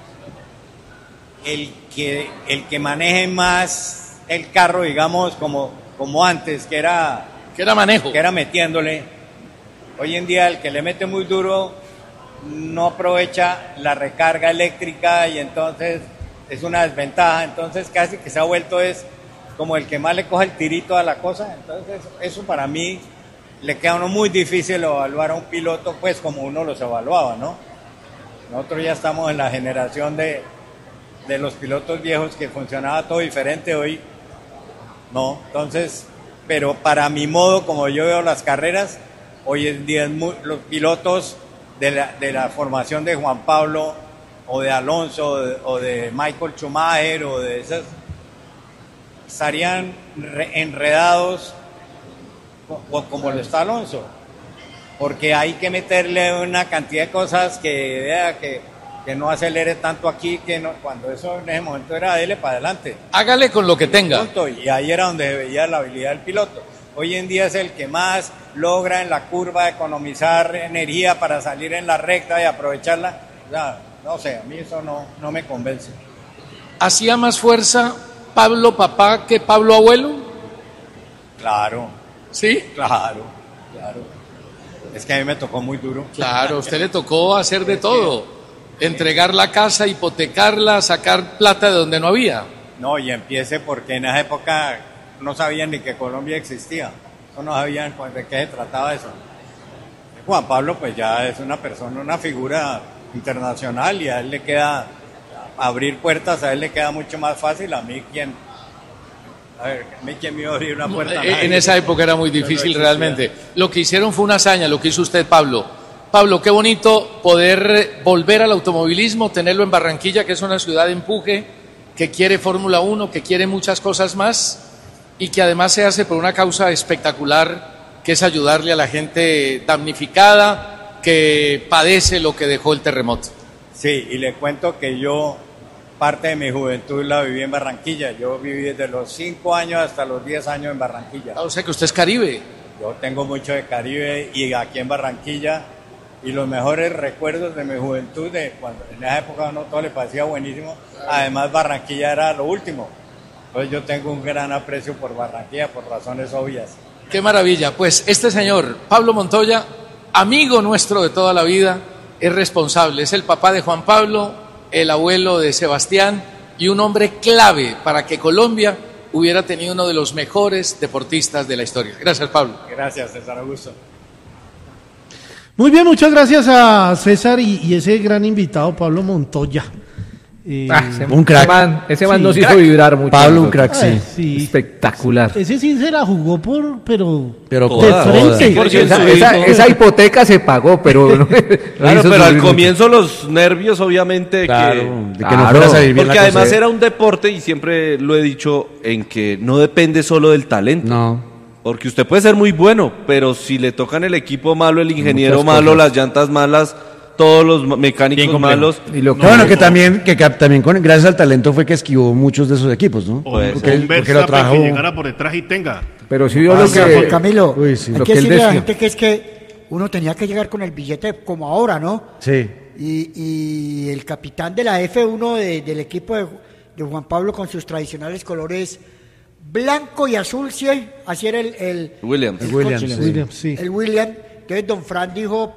[SPEAKER 12] el que, el que maneje más el carro, digamos, como, como antes, que era,
[SPEAKER 11] que era manejo,
[SPEAKER 12] que era metiéndole, hoy en día el que le mete muy duro no aprovecha la recarga eléctrica y entonces es una desventaja, entonces casi que se ha vuelto es como el que más le coge el tirito a la cosa, entonces eso para mí le queda a uno muy difícil evaluar a un piloto pues como uno los evaluaba, ¿no? Nosotros ya estamos en la generación de, de los pilotos viejos que funcionaba todo diferente, hoy no, entonces, pero para mi modo, como yo veo las carreras, hoy en día es muy, los pilotos de la, de la formación de Juan Pablo o de Alonso o de, o de Michael Schumacher o de esas, estarían re, enredados como, como lo está Alonso, porque hay que meterle una cantidad de cosas que vea que, que no acelere tanto aquí, que no, cuando eso en ese momento era dele para adelante.
[SPEAKER 11] Hágale con lo que tenga.
[SPEAKER 12] Punto, y ahí era donde se veía la habilidad del piloto. Hoy en día es el que más logra en la curva economizar energía para salir en la recta y aprovecharla. O sea, no sé, a mí eso no, no me convence.
[SPEAKER 11] ¿Hacía más fuerza Pablo papá que Pablo abuelo?
[SPEAKER 12] Claro.
[SPEAKER 11] ¿Sí?
[SPEAKER 12] Claro, claro. Es que a mí me tocó muy duro.
[SPEAKER 11] Claro, a usted le tocó hacer de todo. Entregar la casa, hipotecarla, sacar plata de donde no había.
[SPEAKER 12] No, y empiece porque en esa época no sabían ni que Colombia existía, no sabían de qué se trataba eso. Juan Pablo pues ya es una persona, una figura internacional y a él le queda abrir puertas, a él le queda mucho más fácil, a mí quién, a ver, a mí quién me iba a abrir una puerta.
[SPEAKER 11] No, en esa época era muy difícil no realmente. Lo que hicieron fue una hazaña, lo que hizo usted, Pablo. Pablo, qué bonito poder volver al automovilismo, tenerlo en Barranquilla, que es una ciudad de empuje, que quiere Fórmula uno, que quiere muchas cosas más, y que además se hace por una causa espectacular, que es ayudarle a la gente damnificada que padece lo que dejó el terremoto.
[SPEAKER 12] Sí, y le cuento que yo parte de mi juventud la viví en Barranquilla. Yo viví desde los cinco años hasta los diez años en Barranquilla.
[SPEAKER 11] O sea que usted es Caribe.
[SPEAKER 12] Yo tengo mucho de Caribe y aquí en Barranquilla, y los mejores recuerdos de mi juventud, de cuando en esa época no todo le parecía buenísimo, además Barranquilla era lo último. Pues yo tengo un gran aprecio por Barranquilla por razones obvias.
[SPEAKER 11] Qué maravilla. Pues este señor, Pablo Montoya, amigo nuestro de toda la vida, es responsable. Es el papá de Juan Pablo, el abuelo de Sebastián y un hombre clave para que Colombia hubiera tenido uno de los mejores deportistas de la historia. Gracias, Pablo.
[SPEAKER 12] Gracias, César Augusto.
[SPEAKER 1] Muy bien, muchas gracias a César y, y ese gran invitado, Pablo Montoya. Eh,
[SPEAKER 13] Ah, ese-
[SPEAKER 10] Un crack.
[SPEAKER 13] Ese man, ese man
[SPEAKER 1] Sí.
[SPEAKER 13] nos hizo
[SPEAKER 1] Crack.
[SPEAKER 13] vibrar mucho.
[SPEAKER 10] Pablo, un
[SPEAKER 13] nosotros.
[SPEAKER 10] crack, sí.
[SPEAKER 1] Ay, sí.
[SPEAKER 13] Espectacular.
[SPEAKER 1] Ese sí se la jugó por, pero,
[SPEAKER 10] Pero
[SPEAKER 1] de
[SPEAKER 10] toda,
[SPEAKER 1] frente.
[SPEAKER 10] toda.
[SPEAKER 13] Esa, esa- esa hipoteca se pagó, pero... no-
[SPEAKER 8] Claro,
[SPEAKER 13] hizo
[SPEAKER 8] pero al
[SPEAKER 13] sufrir
[SPEAKER 8] comienzo los nervios, obviamente, de
[SPEAKER 10] Claro,
[SPEAKER 8] que...
[SPEAKER 10] de que no fuera a salir bien
[SPEAKER 8] Porque
[SPEAKER 10] la
[SPEAKER 8] además
[SPEAKER 10] cosa.
[SPEAKER 8] era un deporte, y siempre lo he dicho, en que no depende solo del talento.
[SPEAKER 10] No.
[SPEAKER 8] Porque usted puede ser muy bueno, pero si le tocan el equipo malo, el ingeniero
[SPEAKER 10] Muchas
[SPEAKER 8] malo,
[SPEAKER 10] cosas.
[SPEAKER 8] las llantas malas, todos los ma- mecánicos malos...
[SPEAKER 13] Y lo
[SPEAKER 10] No, bueno, que también, que cap- también con, gracias al talento fue que esquivó muchos de esos equipos, ¿no?
[SPEAKER 14] O
[SPEAKER 8] Pues,
[SPEAKER 10] porque,
[SPEAKER 14] un
[SPEAKER 10] porque lo
[SPEAKER 14] Verstappen
[SPEAKER 10] trajo.
[SPEAKER 14] que llegara por detrás y tenga.
[SPEAKER 13] Pero sí vio
[SPEAKER 9] Ah,
[SPEAKER 13] lo
[SPEAKER 9] sí, Juan
[SPEAKER 13] que...
[SPEAKER 9] Camilo,
[SPEAKER 10] Uy, sí.
[SPEAKER 9] hay
[SPEAKER 13] Lo
[SPEAKER 9] que
[SPEAKER 13] que él
[SPEAKER 9] decirle a la
[SPEAKER 13] decía.
[SPEAKER 9] gente que es que uno tenía que llegar con el billete como ahora, ¿no?
[SPEAKER 10] Sí.
[SPEAKER 9] Y, y el capitán de la F uno de- del equipo de, de Juan Pablo con sus tradicionales colores blanco y azul, sí, así era el, el
[SPEAKER 8] Williams.
[SPEAKER 9] el
[SPEAKER 10] Williams,
[SPEAKER 9] coche,
[SPEAKER 10] sí.
[SPEAKER 1] Williams, sí.
[SPEAKER 9] el William. Entonces don Fran dijo,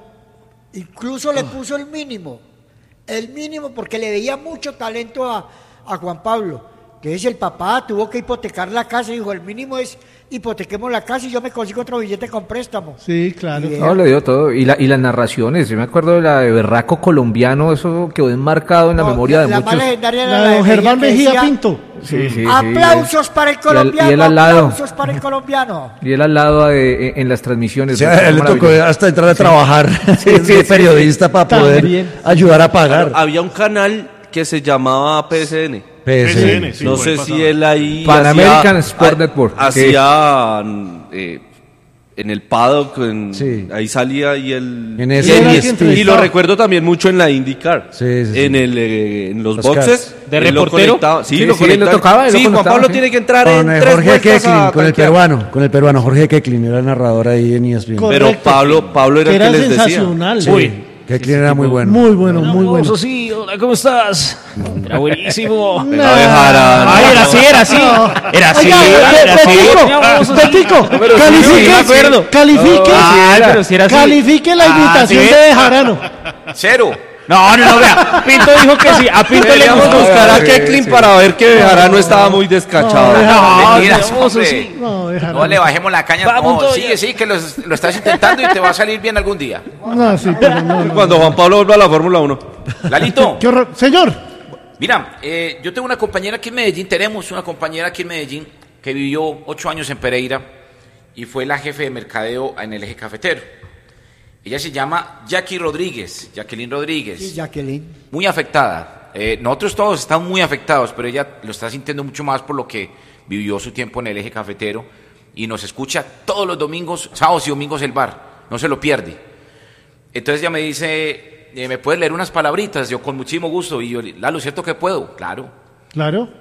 [SPEAKER 9] incluso le puso el mínimo, el mínimo porque le veía mucho talento a, a Juan Pablo. Entonces el papá tuvo que hipotecar la casa y dijo, el mínimo es hipotequemos la casa y yo me consigo otro billete con préstamo.
[SPEAKER 1] Sí, claro.
[SPEAKER 9] Y
[SPEAKER 13] No, le dio todo. Y, la, y las narraciones, yo me acuerdo de la de Berraco colombiano, eso quedó enmarcado en la
[SPEAKER 9] No,
[SPEAKER 13] memoria de
[SPEAKER 9] la
[SPEAKER 13] muchos.
[SPEAKER 9] más legendaria era
[SPEAKER 1] La
[SPEAKER 9] la
[SPEAKER 1] de don
[SPEAKER 9] Mejía,
[SPEAKER 1] Germán
[SPEAKER 9] que
[SPEAKER 1] Mejía
[SPEAKER 9] decía,
[SPEAKER 1] Pinto.
[SPEAKER 13] Sí, sí, sí.
[SPEAKER 9] aplausos para el
[SPEAKER 13] Y él-
[SPEAKER 9] colombiano,
[SPEAKER 13] y él al lado.
[SPEAKER 9] aplausos para el colombiano.
[SPEAKER 13] Y él al lado de- en las transmisiones.
[SPEAKER 10] O sea, le tocó hasta entrar a trabajar
[SPEAKER 13] Sí, sí,
[SPEAKER 10] de
[SPEAKER 13] sí,
[SPEAKER 10] periodista para poder
[SPEAKER 1] También.
[SPEAKER 10] ayudar a pagar.
[SPEAKER 8] Había un canal que se llamaba P S N.
[SPEAKER 10] P S N.
[SPEAKER 14] P S N, sí,
[SPEAKER 8] no
[SPEAKER 14] por
[SPEAKER 8] sé
[SPEAKER 14] ahí
[SPEAKER 8] si
[SPEAKER 14] pasaba.
[SPEAKER 8] él ahí...
[SPEAKER 13] Pan
[SPEAKER 8] hacía-
[SPEAKER 13] American Sport
[SPEAKER 8] ha-
[SPEAKER 13] Network, que-
[SPEAKER 8] Hacía... eh, en el paddock, en-
[SPEAKER 10] Sí.
[SPEAKER 8] ahí salía y el...
[SPEAKER 10] En
[SPEAKER 8] y,
[SPEAKER 10] ese
[SPEAKER 8] el-
[SPEAKER 10] era
[SPEAKER 8] y-
[SPEAKER 10] el que
[SPEAKER 8] y
[SPEAKER 1] entrevistaba.
[SPEAKER 8] lo recuerdo también mucho en la IndyCar.
[SPEAKER 10] Sí, sí, sí.
[SPEAKER 8] En, el, eh, en los,
[SPEAKER 10] Los
[SPEAKER 8] boxes.
[SPEAKER 10] cars.
[SPEAKER 3] ¿De
[SPEAKER 8] él lo
[SPEAKER 3] reportero?
[SPEAKER 8] conectaba- Sí,
[SPEAKER 13] Sí,
[SPEAKER 8] lo
[SPEAKER 13] sí,
[SPEAKER 8] conectaba.
[SPEAKER 13] lo tocaba, él lo
[SPEAKER 8] Sí, Juan
[SPEAKER 13] conectaba,
[SPEAKER 8] Pablo
[SPEAKER 13] sí.
[SPEAKER 8] tiene que entrar
[SPEAKER 10] Con
[SPEAKER 8] en
[SPEAKER 10] eh,
[SPEAKER 8] tres
[SPEAKER 10] Jorge
[SPEAKER 8] vueltas
[SPEAKER 10] Keklin,
[SPEAKER 8] a
[SPEAKER 10] con el
[SPEAKER 8] tanquear.
[SPEAKER 10] peruano, con el peruano Jorge Keklin, era el narrador ahí en E S P N.
[SPEAKER 1] Correcto.
[SPEAKER 8] Pero Pablo, Pablo era
[SPEAKER 1] Que
[SPEAKER 8] el que
[SPEAKER 1] era
[SPEAKER 8] les decía.
[SPEAKER 1] sensacional.
[SPEAKER 10] Sí,
[SPEAKER 1] Uy,
[SPEAKER 10] Keklin era muy bueno.
[SPEAKER 1] muy bueno, muy bueno.
[SPEAKER 3] sí, hola, ¿cómo estás? Era buenísimo.
[SPEAKER 8] No dejarán.
[SPEAKER 3] Ay, era así, era así. Era así,
[SPEAKER 1] Oiga,
[SPEAKER 3] era así.
[SPEAKER 1] Petico, Petico,
[SPEAKER 3] Pero sí,
[SPEAKER 1] califique,
[SPEAKER 3] sí, me acuerdo.
[SPEAKER 1] califique,
[SPEAKER 3] Ay, pero si era así.
[SPEAKER 1] califique la
[SPEAKER 3] Ah,
[SPEAKER 1] invitación
[SPEAKER 3] ¿sí
[SPEAKER 1] de
[SPEAKER 3] ve?
[SPEAKER 1] Bejarano.
[SPEAKER 7] Cero.
[SPEAKER 3] No, no, no, vea. Pinto dijo que sí. A Pinto le
[SPEAKER 8] Deberíamos
[SPEAKER 3] gustó.
[SPEAKER 8] buscar a
[SPEAKER 13] sí,
[SPEAKER 8] Keklin
[SPEAKER 13] sí.
[SPEAKER 8] para ver que Bejarano estaba muy descachado.
[SPEAKER 1] No,
[SPEAKER 3] No,
[SPEAKER 7] Mentiras,
[SPEAKER 3] no, eso
[SPEAKER 7] hombre.
[SPEAKER 3] sí.
[SPEAKER 1] No, Bejarano.
[SPEAKER 7] No le bajemos la caña.
[SPEAKER 3] Vamos,
[SPEAKER 7] No,
[SPEAKER 3] Toya.
[SPEAKER 7] sigue, sí, que los- lo estás intentando y te va a salir bien algún día.
[SPEAKER 1] No, sí, pero no, no.
[SPEAKER 8] Cuando Juan Pablo vuelva a la Fórmula uno.
[SPEAKER 7] Lalito,
[SPEAKER 1] Qué horror. Señor,
[SPEAKER 7] mira, eh, yo tengo una compañera aquí en Medellín, tenemos una compañera aquí en Medellín que vivió ocho años en Pereira y fue la jefe de mercadeo en el eje cafetero. Ella se llama Jackie Rodríguez, Jacqueline Rodríguez.
[SPEAKER 9] Sí, Jacqueline.
[SPEAKER 7] Muy afectada. Eh, nosotros todos estamos muy afectados, pero ella lo está sintiendo mucho más por lo que vivió su tiempo en el eje cafetero y nos escucha todos los domingos, sábados y domingos el bar, no se lo pierde. Entonces ella me dice, eh, ¿me puedes leer unas palabritas? Yo con muchísimo gusto. Y yo, Lalo, ¿cierto que puedo? Claro.
[SPEAKER 1] claro.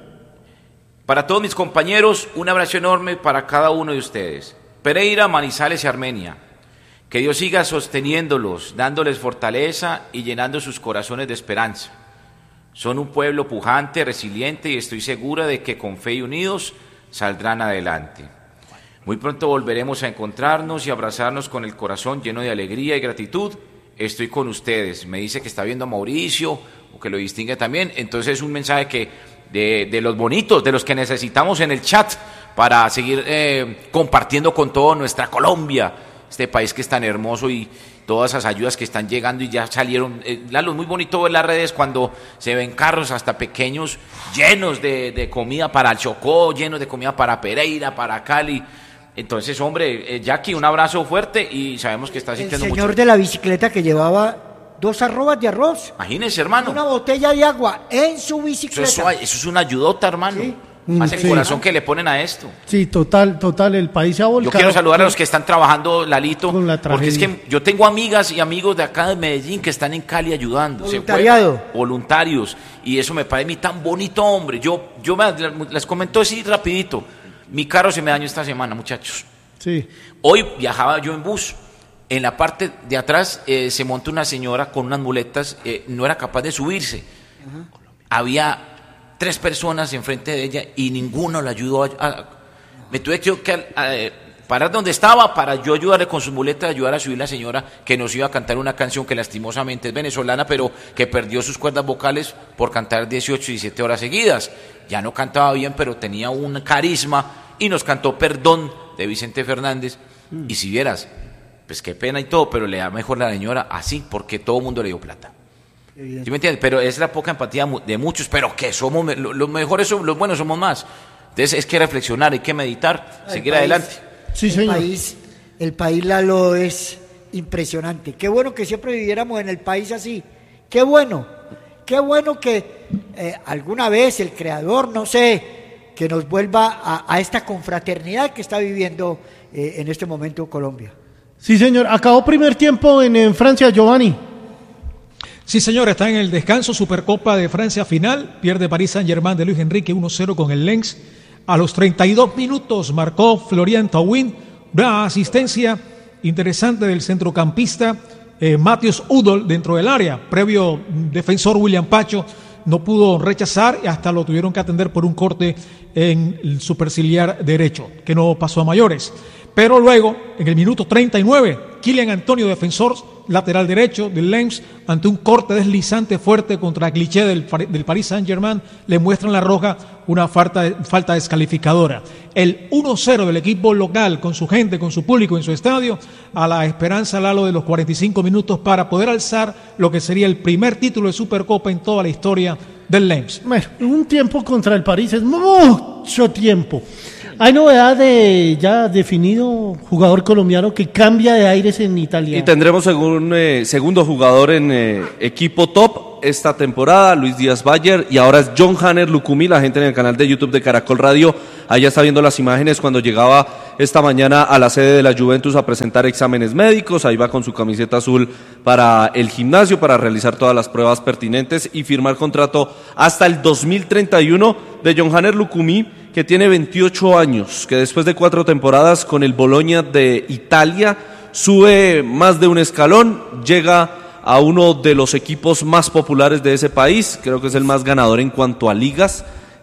[SPEAKER 7] Para todos mis compañeros, un abrazo enorme para cada uno de ustedes. Pereira, Manizales y Armenia. Que Dios siga sosteniéndolos, dándoles fortaleza y llenando sus corazones de esperanza. Son un pueblo pujante, resiliente y estoy segura de que con fe y unidos saldrán adelante. Muy pronto volveremos a encontrarnos y abrazarnos con el corazón lleno de alegría y gratitud. Estoy con ustedes. Me dice que está viendo a Mauricio o que lo distingue también. Entonces es un mensaje que de, de los bonitos, de los que necesitamos en el chat para seguir eh, compartiendo con toda nuestra Colombia, este país que es tan hermoso y todas esas ayudas que están llegando y ya salieron. Eh, Lalo, muy bonito ver las redes cuando se ven carros hasta pequeños llenos de, de comida para el Chocó, llenos de comida para Pereira, para Cali. Entonces, hombre, eh, Jackie, un abrazo fuerte y sabemos que está
[SPEAKER 9] El
[SPEAKER 7] sintiendo
[SPEAKER 9] señor
[SPEAKER 7] mucho.
[SPEAKER 9] de la bicicleta que llevaba dos arrobas de arroz,
[SPEAKER 7] Imagínese, hermano.
[SPEAKER 9] una botella de agua en su
[SPEAKER 7] Eso
[SPEAKER 9] bicicleta.
[SPEAKER 7] es, eso es una ayudota, hermano.
[SPEAKER 9] Sí.
[SPEAKER 7] Más el
[SPEAKER 1] Sí.
[SPEAKER 7] corazón que le ponen a esto.
[SPEAKER 1] Sí, total, total, el país se ha volcado.
[SPEAKER 7] Yo quiero saludar a los que están trabajando, Lalito,
[SPEAKER 1] Con la
[SPEAKER 7] porque es
[SPEAKER 1] tragedia.
[SPEAKER 7] que yo tengo amigas y amigos de acá de Medellín que están en Cali ayudando. Se
[SPEAKER 9] Voluntariado.
[SPEAKER 7] juegan, voluntarios. Y eso me parece a mí tan bonito, hombre. Yo, yo me, les comento así rapidito. Mi carro se me dañó esta semana, muchachos.
[SPEAKER 1] Sí.
[SPEAKER 7] Hoy viajaba yo en bus. En la parte de atrás eh, se monta una señora con unas muletas, eh, no era capaz de subirse. Había tres personas enfrente de ella y ninguno la ayudó. A, a- me tuve que, que a- parar donde estaba para yo ayudarle con sus muletas, ayudar a subir a la señora que nos iba a cantar una canción que lastimosamente es venezolana, pero que perdió sus cuerdas vocales por cantar dieciocho, diecisiete horas seguidas. Ya no cantaba bien, pero tenía un carisma y nos cantó Perdón de Vicente Fernández. Y si vieras, pues qué pena y todo, pero le da mejor la señora así, porque todo el mundo le dio plata. ¿Sí me entiendes? Pero es la poca empatía de muchos, pero que somos, los mejores, los buenos somos más. Entonces es que reflexionar, hay que meditar, el seguir país, adelante.
[SPEAKER 9] Sí, el señor. País, el país, Lalo, es impresionante. Qué bueno que siempre viviéramos en el país así. Qué bueno, qué bueno que eh, alguna vez el creador, no sé, que nos vuelva a, a esta confraternidad que está viviendo eh, en este momento Colombia.
[SPEAKER 1] Sí, señor. Acabó primer tiempo en, en Francia, Giovanni.
[SPEAKER 4] Sí, señor, está en el descanso, Supercopa de Francia final, pierde Paris Saint-Germain de Luis Enrique uno cero con el Lens. A los treinta y dos minutos marcó Florian Thauvin, una asistencia interesante del centrocampista eh, Matheus Udol dentro del área. Previo defensor William Pacho no pudo rechazar y hasta lo tuvieron que atender por un corte en el superciliar derecho, que no pasó a mayores. Pero luego, en el minuto treinta y nueve, Kylian Antonio, defensor lateral derecho del Lens, ante un corte deslizante fuerte contra Cliché del, del Paris Saint-Germain, le muestran la roja, una falta, falta descalificadora. El uno cero del equipo local, con su gente, con su público en su estadio, a la esperanza, Lalo, de los cuarenta y cinco minutos para poder alzar lo que sería el primer título de Supercopa en toda la historia del Lens.
[SPEAKER 1] Bueno, un tiempo contra el París es mucho tiempo. Hay novedad de ya definido jugador colombiano que cambia de aires en Italia.
[SPEAKER 8] Y tendremos un eh, segundo jugador en eh, equipo top esta temporada, Luis Díaz Bayer, y ahora es John Hanner Lucumí. La gente en el canal de YouTube de Caracol Radio allá está viendo las imágenes cuando llegaba esta mañana a la sede de la Juventus a presentar exámenes médicos. Ahí va con su camiseta azul para el gimnasio, para realizar todas las pruebas pertinentes y firmar contrato hasta el dos mil treinta y uno de John Hanner Lucumí, que tiene veintiocho años, que después de cuatro temporadas con el Bologna de Italia sube más de un escalón, llega a uno de los equipos más populares de ese país, creo que es el más ganador en cuanto a ligas.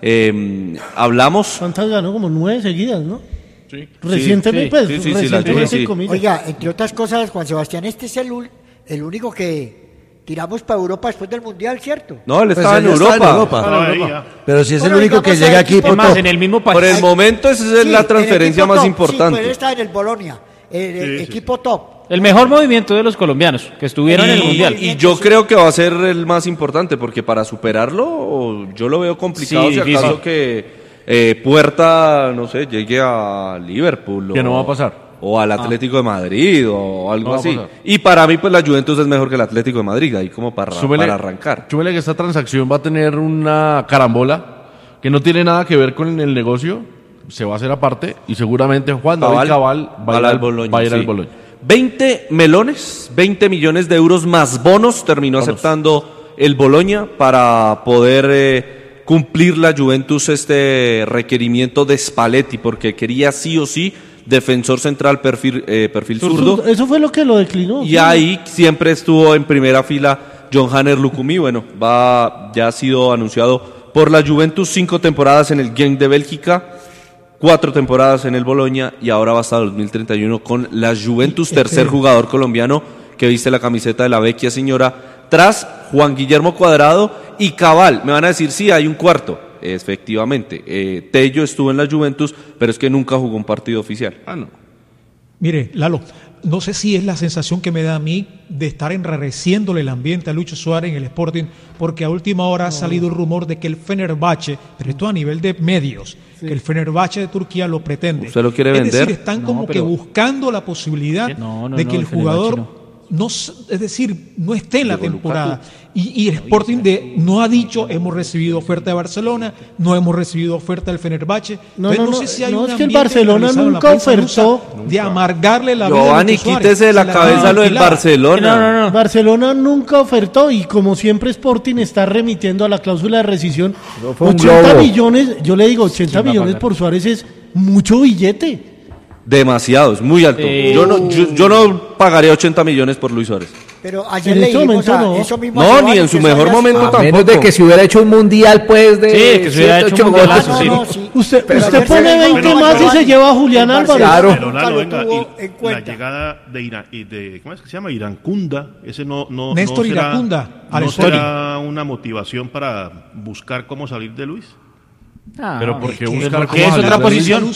[SPEAKER 8] Eh, hablamos.
[SPEAKER 1] ¿Cuántas ganó? Como nueve seguidas, ¿no?
[SPEAKER 8] Sí.
[SPEAKER 1] Recientemente,
[SPEAKER 8] sí,
[SPEAKER 1] pues,
[SPEAKER 8] sí, sí,
[SPEAKER 1] recientemente
[SPEAKER 8] sí, sí.
[SPEAKER 9] Oiga, entre otras cosas, Juan Sebastián, este es el, el único que tiramos para Europa después del Mundial, ¿cierto?
[SPEAKER 8] No, él estaba,
[SPEAKER 10] Pues
[SPEAKER 8] en,
[SPEAKER 10] él
[SPEAKER 8] Europa.
[SPEAKER 10] estaba en Europa.
[SPEAKER 8] Ah, Europa.
[SPEAKER 10] Pero si es
[SPEAKER 9] Bueno,
[SPEAKER 10] el único
[SPEAKER 9] digamos,
[SPEAKER 10] que llega
[SPEAKER 9] el
[SPEAKER 10] aquí
[SPEAKER 9] equipo
[SPEAKER 10] por
[SPEAKER 9] más-
[SPEAKER 10] top.
[SPEAKER 13] en el mismo país.
[SPEAKER 8] Por el momento esa es
[SPEAKER 9] Sí,
[SPEAKER 8] la
[SPEAKER 9] el
[SPEAKER 8] transferencia
[SPEAKER 9] equipo
[SPEAKER 8] más
[SPEAKER 9] top,
[SPEAKER 8] importante.
[SPEAKER 9] Sí, pero él está en el Bolonia, el, el
[SPEAKER 8] Sí, sí.
[SPEAKER 9] equipo top.
[SPEAKER 13] El mejor movimiento de los colombianos que estuvieron
[SPEAKER 8] y,
[SPEAKER 13] en el Mundial.
[SPEAKER 8] y yo creo que va a ser el más importante, porque para superarlo yo lo veo complicado,
[SPEAKER 13] Sí,
[SPEAKER 8] si
[SPEAKER 13] difícil.
[SPEAKER 8] acaso que eh, Puerta, no sé, llegue a Liverpool.
[SPEAKER 14] Que
[SPEAKER 8] o,
[SPEAKER 14] no va a pasar.
[SPEAKER 8] O al Atlético de Madrid o algo
[SPEAKER 14] No va a
[SPEAKER 8] así.
[SPEAKER 14] pasar.
[SPEAKER 8] Y para mí pues la Juventus es mejor que el Atlético de Madrid, ahí como para,
[SPEAKER 14] Súbele-
[SPEAKER 8] para arrancar.
[SPEAKER 14] súbele que esta transacción va a tener una carambola que no tiene nada que ver con el negocio, se va a hacer aparte y seguramente Juan David Cabal va a ir al
[SPEAKER 8] Boloña,
[SPEAKER 14] va a ir al
[SPEAKER 8] sí.
[SPEAKER 14] Boloña.
[SPEAKER 8] veinte melones, veinte millones de euros más bonos terminó
[SPEAKER 14] Bonos.
[SPEAKER 8] aceptando el Boloña para poder eh, cumplir la Juventus este requerimiento de Spalletti, porque quería sí o sí defensor central perfil, eh, perfil zurdo.
[SPEAKER 1] Eso fue lo que lo declinó.
[SPEAKER 8] Y
[SPEAKER 1] sí.
[SPEAKER 8] ahí siempre estuvo en primera fila John Hanner Lucumí. Bueno, va, ya ha sido anunciado por la Juventus, cinco temporadas en el Genk de Bélgica, cuatro temporadas en el Boloña y ahora va hasta dos mil treinta y uno con la Juventus, tercer jugador colombiano que viste la camiseta de la vecchia señora, tras Juan Guillermo Cuadrado y Cabal. Me van a decir, sí, hay un cuarto. Efectivamente, eh, Tello estuvo en la Juventus, pero es que nunca jugó un partido oficial.
[SPEAKER 14] Ah, no.
[SPEAKER 4] Mire, Lalo, no sé si es la sensación que me da a mí de estar enrareciéndole el ambiente a Lucho Suárez en el Sporting, porque a última hora ha salido el rumor de que el Fenerbahce, pero esto a nivel de medios, que el Fenerbahce de Turquía lo pretende.
[SPEAKER 8] ¿Usted lo quiere
[SPEAKER 4] es
[SPEAKER 8] vender?
[SPEAKER 4] decir, están
[SPEAKER 13] No,
[SPEAKER 4] como
[SPEAKER 13] pero-
[SPEAKER 4] que buscando la posibilidad
[SPEAKER 13] No, no,
[SPEAKER 4] de
[SPEAKER 13] no,
[SPEAKER 4] que el
[SPEAKER 13] el Fenerbahce
[SPEAKER 4] jugador
[SPEAKER 13] no.
[SPEAKER 4] no, s- es decir, no esté en la
[SPEAKER 8] Diego
[SPEAKER 4] temporada. Y, y el Sporting de, no ha dicho, hemos recibido oferta de Barcelona, no hemos recibido oferta del Fenerbahce.
[SPEAKER 1] No,
[SPEAKER 4] Entonces,
[SPEAKER 1] no, no,
[SPEAKER 4] sé si hay
[SPEAKER 1] no,
[SPEAKER 4] un
[SPEAKER 1] es que el
[SPEAKER 4] ambiente
[SPEAKER 1] Barcelona
[SPEAKER 4] generalizado en la
[SPEAKER 1] nunca
[SPEAKER 4] prensa rusa
[SPEAKER 1] ofertó.
[SPEAKER 4] de amargarle la vida a
[SPEAKER 8] Giovanni,
[SPEAKER 4] Lucho Suárez.
[SPEAKER 8] quítese de la
[SPEAKER 4] Se
[SPEAKER 8] cabeza
[SPEAKER 4] tiene
[SPEAKER 8] lo del
[SPEAKER 4] alquilada.
[SPEAKER 8] Barcelona.
[SPEAKER 13] No, no, no.
[SPEAKER 1] Barcelona nunca ofertó y como siempre Sporting está remitiendo a la cláusula de rescisión
[SPEAKER 10] fue un
[SPEAKER 1] ochenta
[SPEAKER 10] globo.
[SPEAKER 1] millones, yo le digo ochenta
[SPEAKER 13] ¿Quién va a
[SPEAKER 1] millones
[SPEAKER 13] pagar?
[SPEAKER 1] por Suárez es mucho billete.
[SPEAKER 8] Demasiado, es muy alto.
[SPEAKER 13] Eh,
[SPEAKER 8] Yo, no, yo, yo no pagaría ochenta millones por Luis Suárez.
[SPEAKER 9] Pero ayer
[SPEAKER 1] En
[SPEAKER 9] le
[SPEAKER 1] este
[SPEAKER 9] dijimos
[SPEAKER 1] momento
[SPEAKER 9] a
[SPEAKER 1] no.
[SPEAKER 9] eso mismo a
[SPEAKER 8] No,
[SPEAKER 9] Giovanni,
[SPEAKER 8] ni en
[SPEAKER 9] que
[SPEAKER 8] su
[SPEAKER 9] eso
[SPEAKER 8] mejor
[SPEAKER 9] había
[SPEAKER 8] momento
[SPEAKER 9] sido-
[SPEAKER 13] A
[SPEAKER 8] tampoco.
[SPEAKER 13] menos de que se hubiera hecho un mundial, pues, de
[SPEAKER 14] Sí, que se hubiera
[SPEAKER 13] siete,
[SPEAKER 14] hecho
[SPEAKER 13] ocho
[SPEAKER 14] un golazo,
[SPEAKER 13] goles.
[SPEAKER 9] No,
[SPEAKER 14] sí.
[SPEAKER 9] no, sí.
[SPEAKER 1] Usted,
[SPEAKER 9] Pero
[SPEAKER 1] usted
[SPEAKER 9] ayer
[SPEAKER 1] pone
[SPEAKER 9] se le dijo
[SPEAKER 1] veinte
[SPEAKER 9] a
[SPEAKER 1] más y
[SPEAKER 9] Giovanni,
[SPEAKER 1] se lleva a Julián
[SPEAKER 9] el
[SPEAKER 1] Álvarez.
[SPEAKER 9] Barcelona
[SPEAKER 10] Claro.
[SPEAKER 15] Pero
[SPEAKER 9] nunca
[SPEAKER 15] Lalo,
[SPEAKER 9] lo
[SPEAKER 15] venga,
[SPEAKER 9] tuvo
[SPEAKER 15] y
[SPEAKER 9] en
[SPEAKER 15] la
[SPEAKER 9] cuenta.
[SPEAKER 15] llegada de, Ira- y de ¿cómo es que se llama? Iracunda, ese no no
[SPEAKER 4] Néstor
[SPEAKER 15] no será,
[SPEAKER 4] Iracunda, al
[SPEAKER 15] no
[SPEAKER 4] Sporting.
[SPEAKER 15] será una motivación para buscar cómo salir de Luis.
[SPEAKER 13] Ah,
[SPEAKER 14] Pero porque
[SPEAKER 13] es que-
[SPEAKER 14] buscar
[SPEAKER 13] porque
[SPEAKER 14] cómo
[SPEAKER 13] es
[SPEAKER 14] salir
[SPEAKER 13] otra
[SPEAKER 14] de
[SPEAKER 13] posición.
[SPEAKER 4] Lusa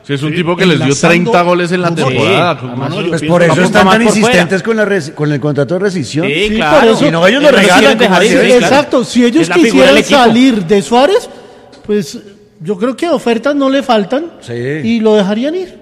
[SPEAKER 14] Sí, es un tipo que les dio treinta goles en la temporada.
[SPEAKER 10] Sí. Pues, pues por eso están tan insistentes con, la res, con el contrato de rescisión.
[SPEAKER 1] Sí, sí, claro. Por eso,
[SPEAKER 10] y no, ellos lo regalan.
[SPEAKER 1] Dejar ir, sí, exacto, claro. Si ellos quisieran salir de Suárez, pues yo creo que ofertas no le faltan sí. y lo dejarían ir.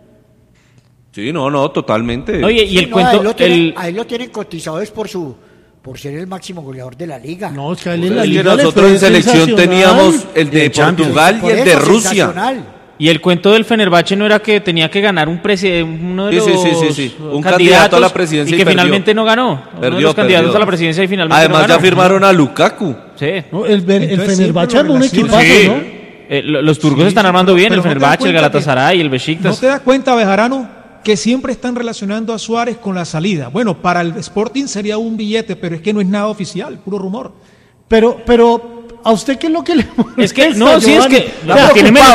[SPEAKER 8] Sí, no, no, totalmente.
[SPEAKER 9] Oye, y el sí, cuento... No, ahí, lo tienen, el... ahí lo tienen cotizado es por su... por ser el máximo goleador de la liga.
[SPEAKER 1] No, es que, en
[SPEAKER 8] la liga nosotros en selección teníamos el de Portugal y el de Rusia.
[SPEAKER 16] Y el cuento del Fenerbahce no era que tenía que ganar un presidente, uno de
[SPEAKER 8] sí,
[SPEAKER 16] los
[SPEAKER 8] sí, sí, sí. un candidato a la presidencia
[SPEAKER 16] y que
[SPEAKER 8] y
[SPEAKER 16] finalmente no ganó. Perdió, uno de los candidatos perdió. a la presidencia y finalmente
[SPEAKER 8] Además
[SPEAKER 16] no ganó.
[SPEAKER 8] ya firmaron a Lukaku.
[SPEAKER 16] Sí.
[SPEAKER 1] No, el, el, el Fenerbahce es un equipazo, sí. ¿no?
[SPEAKER 16] Eh, los turcos sí, están armando bien, el Fenerbahce, el Galatasaray, el Besiktas.
[SPEAKER 4] ¿No te das cuenta, Bejarano, que siempre están relacionando a Suárez con la salida? Bueno, para el Sporting sería un billete, pero es que no es nada oficial, puro rumor.
[SPEAKER 1] Pero, pero... ¿A usted qué es lo que le molesta?
[SPEAKER 16] Es que, no, sí, es que...
[SPEAKER 1] O sea, tiene menos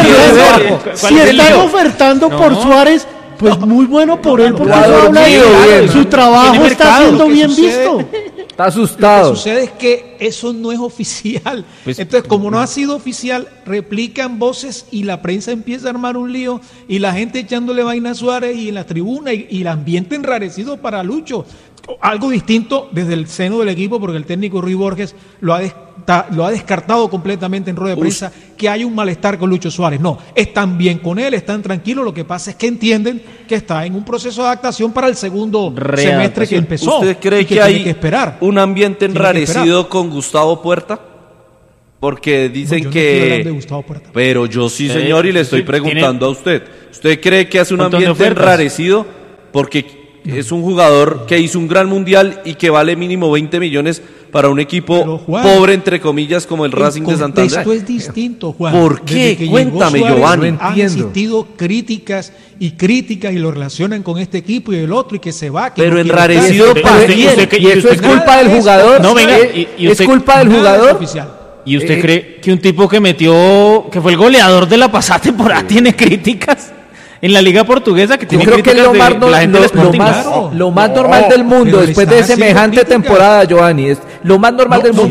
[SPEAKER 1] si están ofertando no. por Suárez, pues muy bueno por él, porque no habla bien. Su trabajo está siendo bien visto.
[SPEAKER 13] Está asustado.
[SPEAKER 4] Lo que sucede es que eso no es oficial. Pues, Entonces, como no ha sido oficial, replican voces y la prensa empieza a armar un lío y la gente echándole vaina a Suárez y en la tribuna y, y el ambiente enrarecido para Lucho. Algo distinto desde el seno del equipo, porque el técnico Ruy Borges lo ha, des, ta, lo ha descartado completamente en rueda de prensa, Uf. que hay un malestar con Lucho Suárez. No, están bien con él, están tranquilos, lo que pasa es que entienden que está en un proceso de adaptación para el segundo semestre que empezó.
[SPEAKER 8] ¿Usted cree que, que hay que esperar. un ambiente enrarecido con Gustavo Puerta? Porque dicen
[SPEAKER 4] no,
[SPEAKER 8] que...
[SPEAKER 4] Puerta.
[SPEAKER 8] Pero yo sí, señor, y le estoy preguntando a usted. ¿Usted cree que hace un ambiente enrarecido? Porque... No. Es un jugador que hizo un gran mundial y que vale mínimo veinte millones para un equipo Juan, pobre, entre comillas, como el, el Racing de Santander.
[SPEAKER 4] Esto es distinto, Juan.
[SPEAKER 8] ¿Por qué? Cuéntame, Suárez, Giovanni.
[SPEAKER 4] No han existido críticas y críticas y lo relacionan con este equipo y el otro y que se va. Que
[SPEAKER 8] Pero
[SPEAKER 4] no
[SPEAKER 8] enrarecido para quién.
[SPEAKER 13] ¿Y eso es culpa del jugador?
[SPEAKER 16] No, venga. Y, y
[SPEAKER 13] ¿Es culpa del jugador?
[SPEAKER 16] ¿Y usted eh, cree que un tipo que metió, que fue el goleador de la pasada temporada, sí. tiene críticas? En la liga portuguesa que tiene
[SPEAKER 13] Yo creo que es lo más,
[SPEAKER 16] de, la gente
[SPEAKER 13] lo, lo más, lo más normal del mundo después de semejante temporada, Giovanni, es lo más normal no, del mundo.